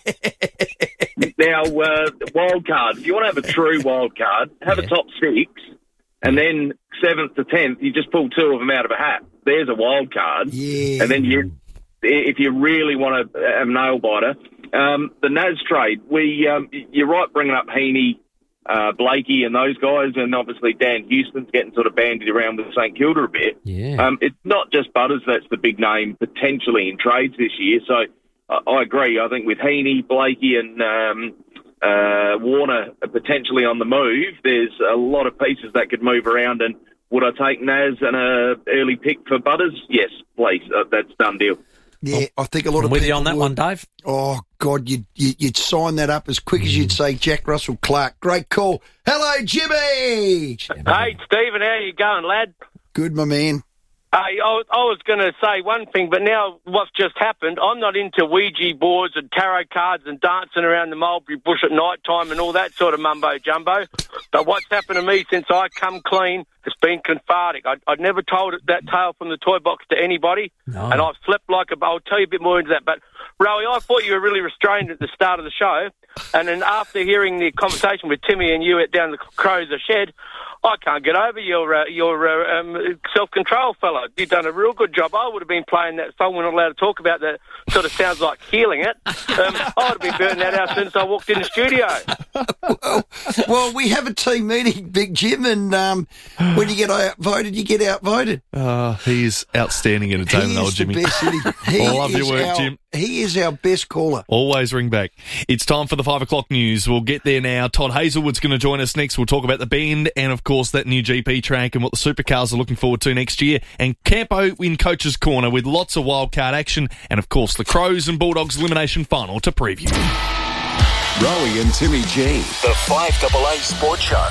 now, uh, wild card. If you want to have a true wild card, have Yeah. a top six, and then seventh to tenth, you just pull two of them out of a hat. There's a wild card. Yeah. And then you, if you really want to have a nail biter, um, the Naz trade. We, um, you're right, bringing up Heaney, uh, Blakey, and those guys, and obviously Dan Houston's getting sort of bandied around with St Kilda a bit. Yeah. Um, it's not just Butters that's the big name potentially in trades this year. So uh, I agree. I think with Heaney, Blakey, and um, uh, Warner potentially on the move, there's a lot of pieces that could move around. And would I take Naz and a early pick for Butters? Yes, please. Uh, that's done deal. Yeah, I think a lot I'm of with people you on that would. one, Dave. Oh, God, you'd, you- you'd sign that up as quick as you'd say Jack Russell Clark. Great call. Hello, Jimmy. Hey, Stephen, how you going, lad? Good, my man. Hey, I was, I was going to say one thing, but now what's just happened, I'm not into Ouija boards and tarot cards and dancing around the mulberry bush at night time and all that sort of mumbo-jumbo. But what's happened to me since I come clean has been cathartic. I, I'd never told it, that tale from the toy box to anybody, No. and I've slept like a... I'll tell you a bit more into that. But, Rowie, I thought you were really restrained at the start of the show, and then after hearing the conversation with Timmy and you at down the Crows Shed, I can't get over your uh, your uh, um, self-control, fella. You've done a real good job. I would have been playing that song we're not allowed to talk about that sort of sounds like healing it. Um, I would have been burning that out as soon as I walked in the studio. well, well, we have a team meeting, Big Jim, and um, when you get outvoted, you get outvoted. Uh, he's outstanding entertainment, He old is the Jimmy. best, isn't he? He I love your is work, our- Jim. He is our best caller. Always ring back. It's time for the five o'clock news. We'll get there now. Todd Hazelwood's going to join us next. We'll talk about the bend and, of course, that new G P track and what the supercars are looking forward to next year. And Campo in Coach's Corner with lots of wildcard action. And, of course, the Crows and Bulldogs elimination final to preview. Rowie and Timmy G. The five A A Sports Show.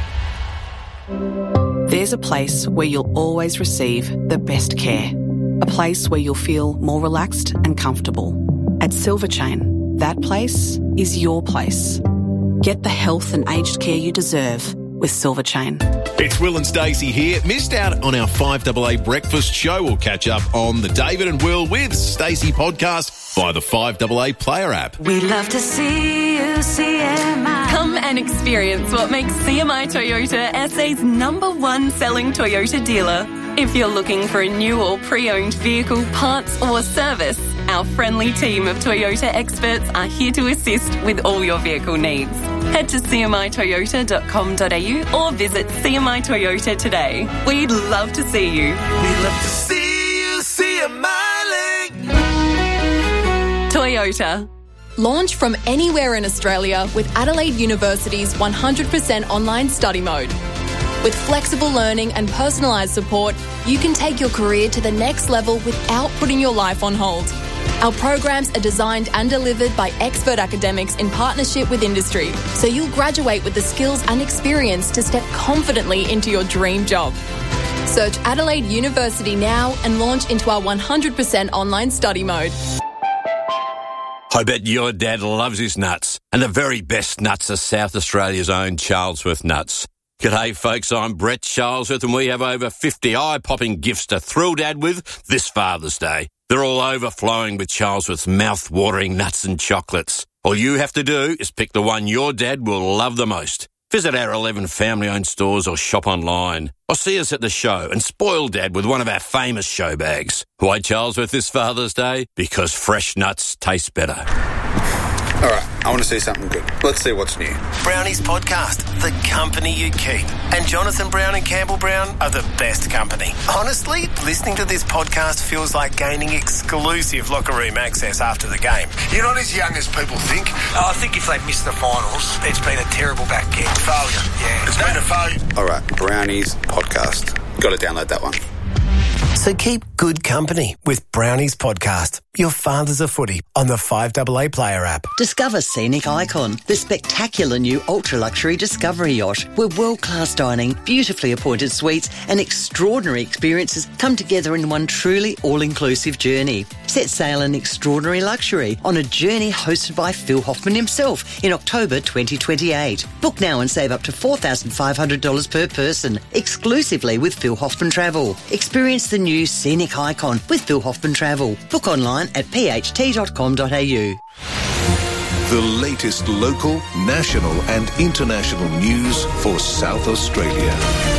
There's a place where you'll always receive the best care. A place where you'll feel more relaxed and comfortable. At Silver Chain, that place is your place. Get the health and aged care you deserve with Silver Chain. It's Will and Stacey here. Missed out on our five A A breakfast show? We'll catch up on the David and Will with Stacey podcast via the five A A player app. We love to see you, C M I. Come and experience what makes C M I Toyota S A's number one selling Toyota dealer. If you're looking for a new or pre-owned vehicle, parts or service, our friendly team of Toyota experts are here to assist with all your vehicle needs. Head to c m i toyota dot com dot a u or visit C M I Toyota today. We'd love to see you. We'd love to see you, C M I Toyota. Launch from anywhere in Australia with Adelaide University's one hundred percent online study mode. With flexible learning and personalised support, you can take your career to the next level without putting your life on hold. Our programs are designed and delivered by expert academics in partnership with industry, so you'll graduate with the skills and experience to step confidently into your dream job. Search Adelaide University now and launch into our one hundred percent online study mode. I bet your dad loves his nuts, and the very best nuts are South Australia's own Charlesworth nuts. G'day folks, I'm Brett Charlesworth and we have over fifty eye-popping gifts to thrill Dad with this Father's Day. They're all overflowing with Charlesworth's mouth-watering nuts and chocolates. All you have to do is pick the one your dad will love the most. Visit our eleven family-owned stores or shop online. Or see us at the show and spoil Dad with one of our famous show bags. Why Charlesworth this Father's Day? Because fresh nuts taste better. All right, I want to see something good. Let's see what's new. Brownies Podcast, the company you keep. And Jonathan Brown and Campbell Brown are the best company. Honestly, listening to this podcast feels like gaining exclusive locker room access after the game. You're not as young as people think. Oh, I think if they missed the finals, it's been a terrible back kick. Failure, yeah. It's been a failure. All right, Brownies Podcast. Got to download that one. So keep good company with Brownies Podcast, your father's a footy, on the five A A Player app. Discover Scenic Icon, the spectacular new ultra-luxury Discovery yacht, where world-class dining, beautifully appointed suites and extraordinary experiences come together in one truly all-inclusive journey. Set sail in extraordinary luxury on a journey hosted by Phil Hoffman himself in October twenty twenty-eight. Book now and save up to four thousand five hundred dollars per person, exclusively with Phil Hoffman Travel. Experience the new Scenic Icon with Phil Hoffman Travel. Book online at p h t dot com dot a u. The latest local, national and international news for South Australia.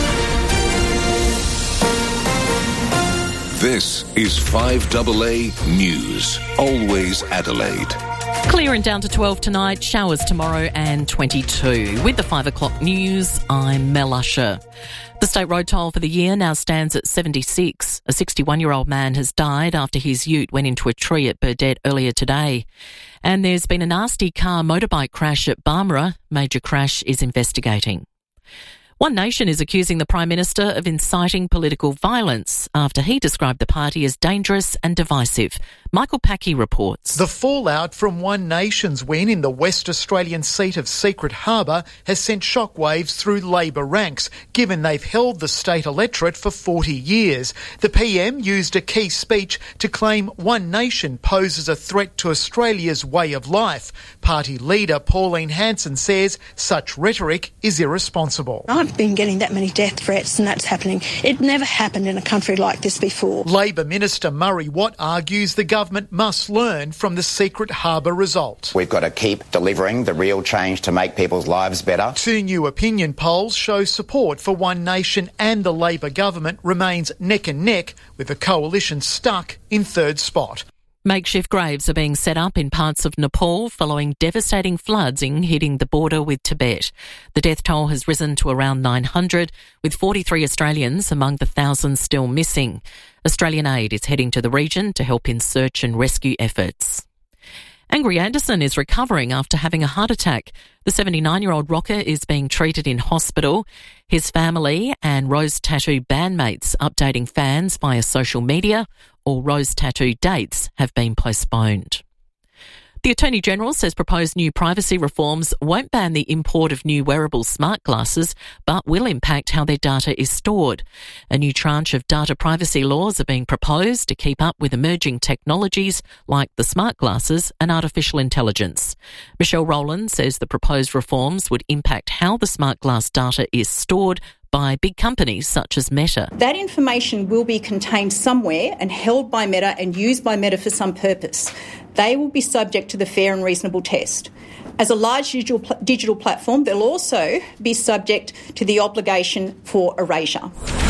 This is five A A News. Always Adelaide. Clear and down to twelve tonight, showers tomorrow and twenty-two. With the five o'clock news, I'm Mel Usher. The state road toll for the year now stands at seventy-six. A sixty-one-year-old man has died after his ute went into a tree at Burdett earlier today. And there's been a nasty car motorbike crash at Barmera. Major Crash is investigating. One Nation is accusing the Prime Minister of inciting political violence after he described the party as dangerous and divisive. Michael Packey reports. The fallout from One Nation's win in the West Australian seat of Secret Harbour has sent shockwaves through Labor ranks, given they've held the state electorate for forty years. The P M used a key speech to claim One Nation poses a threat to Australia's way of life. Party leader Pauline Hanson says such rhetoric is irresponsible. I've been getting that many death threats and that's happening. It never happened in a country like this before. Labor Minister Murray Watt argues the government must learn from the Secret Harbour result. We've got to keep delivering the real change to make people's lives better. Two new opinion polls show support for One Nation and the Labor government remains neck and neck, with the coalition stuck in third spot. Makeshift graves are being set up in parts of Nepal following devastating floods in hitting the border with Tibet. The death toll has risen to around nine hundred, with forty-three Australians among the thousands still missing. Australian aid is heading to the region to help in search and rescue efforts. Angry Anderson is recovering after having a heart attack. The seventy-nine-year-old rocker is being treated in hospital. His family and Rose Tattoo bandmates updating fans via social media. All Rose Tattoo dates have been postponed. The Attorney-General says proposed new privacy reforms won't ban the import of new wearable smart glasses, but will impact how their data is stored. A new tranche of data privacy laws are being proposed to keep up with emerging technologies like the smart glasses and artificial intelligence. Michelle Rowland says the proposed reforms would impact how the smart glass data is stored by big companies such as Meta. That information will be contained somewhere and held by Meta and used by Meta for some purpose. They will be subject to the fair and reasonable test. As a large digital, pl- digital platform, they'll also be subject to the obligation for erasure.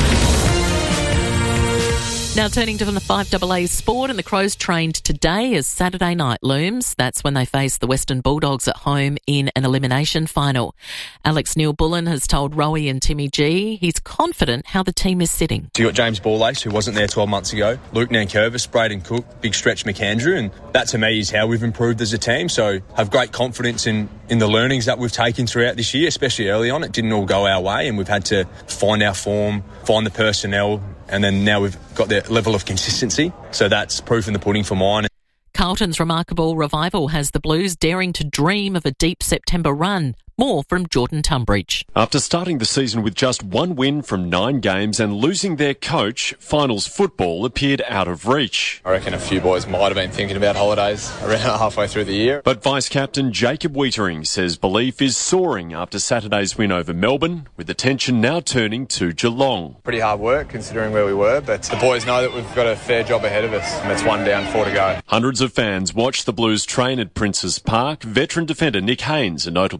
Now turning to the five A A sport, and the Crows trained today as Saturday night looms. That's when they face the Western Bulldogs at home in an elimination final. Alex Neil-Bullen has told Rowie and Timmy G he's confident how the team is sitting. So you got James Balllace, who wasn't there twelve months ago, Luke Nankervis, Braden Cook, Big Stretch McAndrew, and that to me is how we've improved as a team. So I have great confidence in, in the learnings that we've taken throughout this year, especially early on. It didn't all go our way and we've had to find our form, find the personnel, and then now we've got the level of consistency. So that's proof in the pudding for mine. Carlton's remarkable revival has the Blues daring to dream of a deep September run. More from Jordan Tunbridge. After starting the season with just one win from nine games and losing their coach, finals football appeared out of reach. I reckon a few boys might have been thinking about holidays around halfway through the year. But Vice-Captain Jacob Wietering says belief is soaring after Saturday's win over Melbourne, with attention now turning to Geelong. Pretty hard work considering where we were, but the boys know that we've got a fair job ahead of us, and it's one down, four to go. Hundreds of fans watched the Blues train at Princes Park. Veteran defender Nick Haynes, a notable absence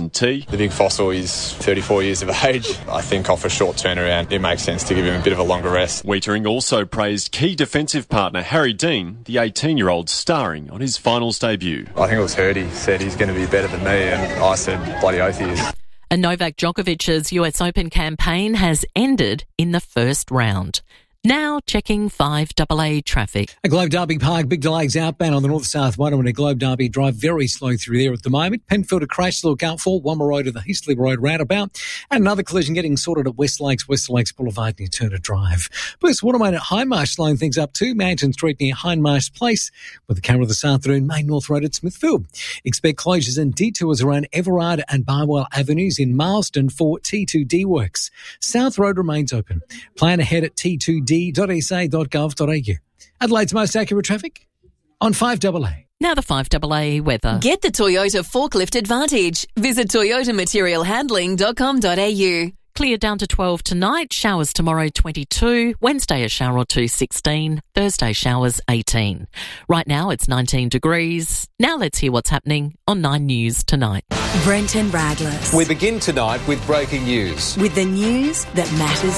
and T. The big fossil is thirty-four years of age. I think off a short turnaround, it makes sense to give him a bit of a longer rest. Wiedering also praised key defensive partner Harry Dean, the eighteen-year-old starring on his finals debut. I think it was Hurdy said he's going to be better than me, and I said bloody oath he is. And Novak Djokovic's U S Open campaign has ended in the first round. Now checking five double A traffic. At Globe Derby Park, big delays outbound on the north-south one and at Globe Derby Drive, very slow through there at the moment. Penfield a crash to look out for, Womber Road to the Eastleigh Road roundabout, and another collision getting sorted at West Lakes, West Lakes Boulevard near Turner Drive. Bruce Watermain at Hindmarsh slowing things up too, Manton Street near Hindmarsh Place, with the camera this afternoon, Main North Road at Smithfield. Expect closures and detours around Everard and Barwell Avenues in Marsden for T two D works. South Road remains open. Plan ahead at T two D dot S A dot gov dot A U. Adelaide's most accurate traffic on five double A. Now the five double A weather. Get the Toyota Forklift Advantage. Visit toyota material handling dot com dot A U. Clear down to twelve tonight, showers tomorrow twenty-two, Wednesday a shower or two sixteen, Thursday showers eighteen. Right now it's nineteen degrees. Now let's hear what's happening on Nine News tonight. Brenton Radless. We begin tonight with breaking news. With the news that matters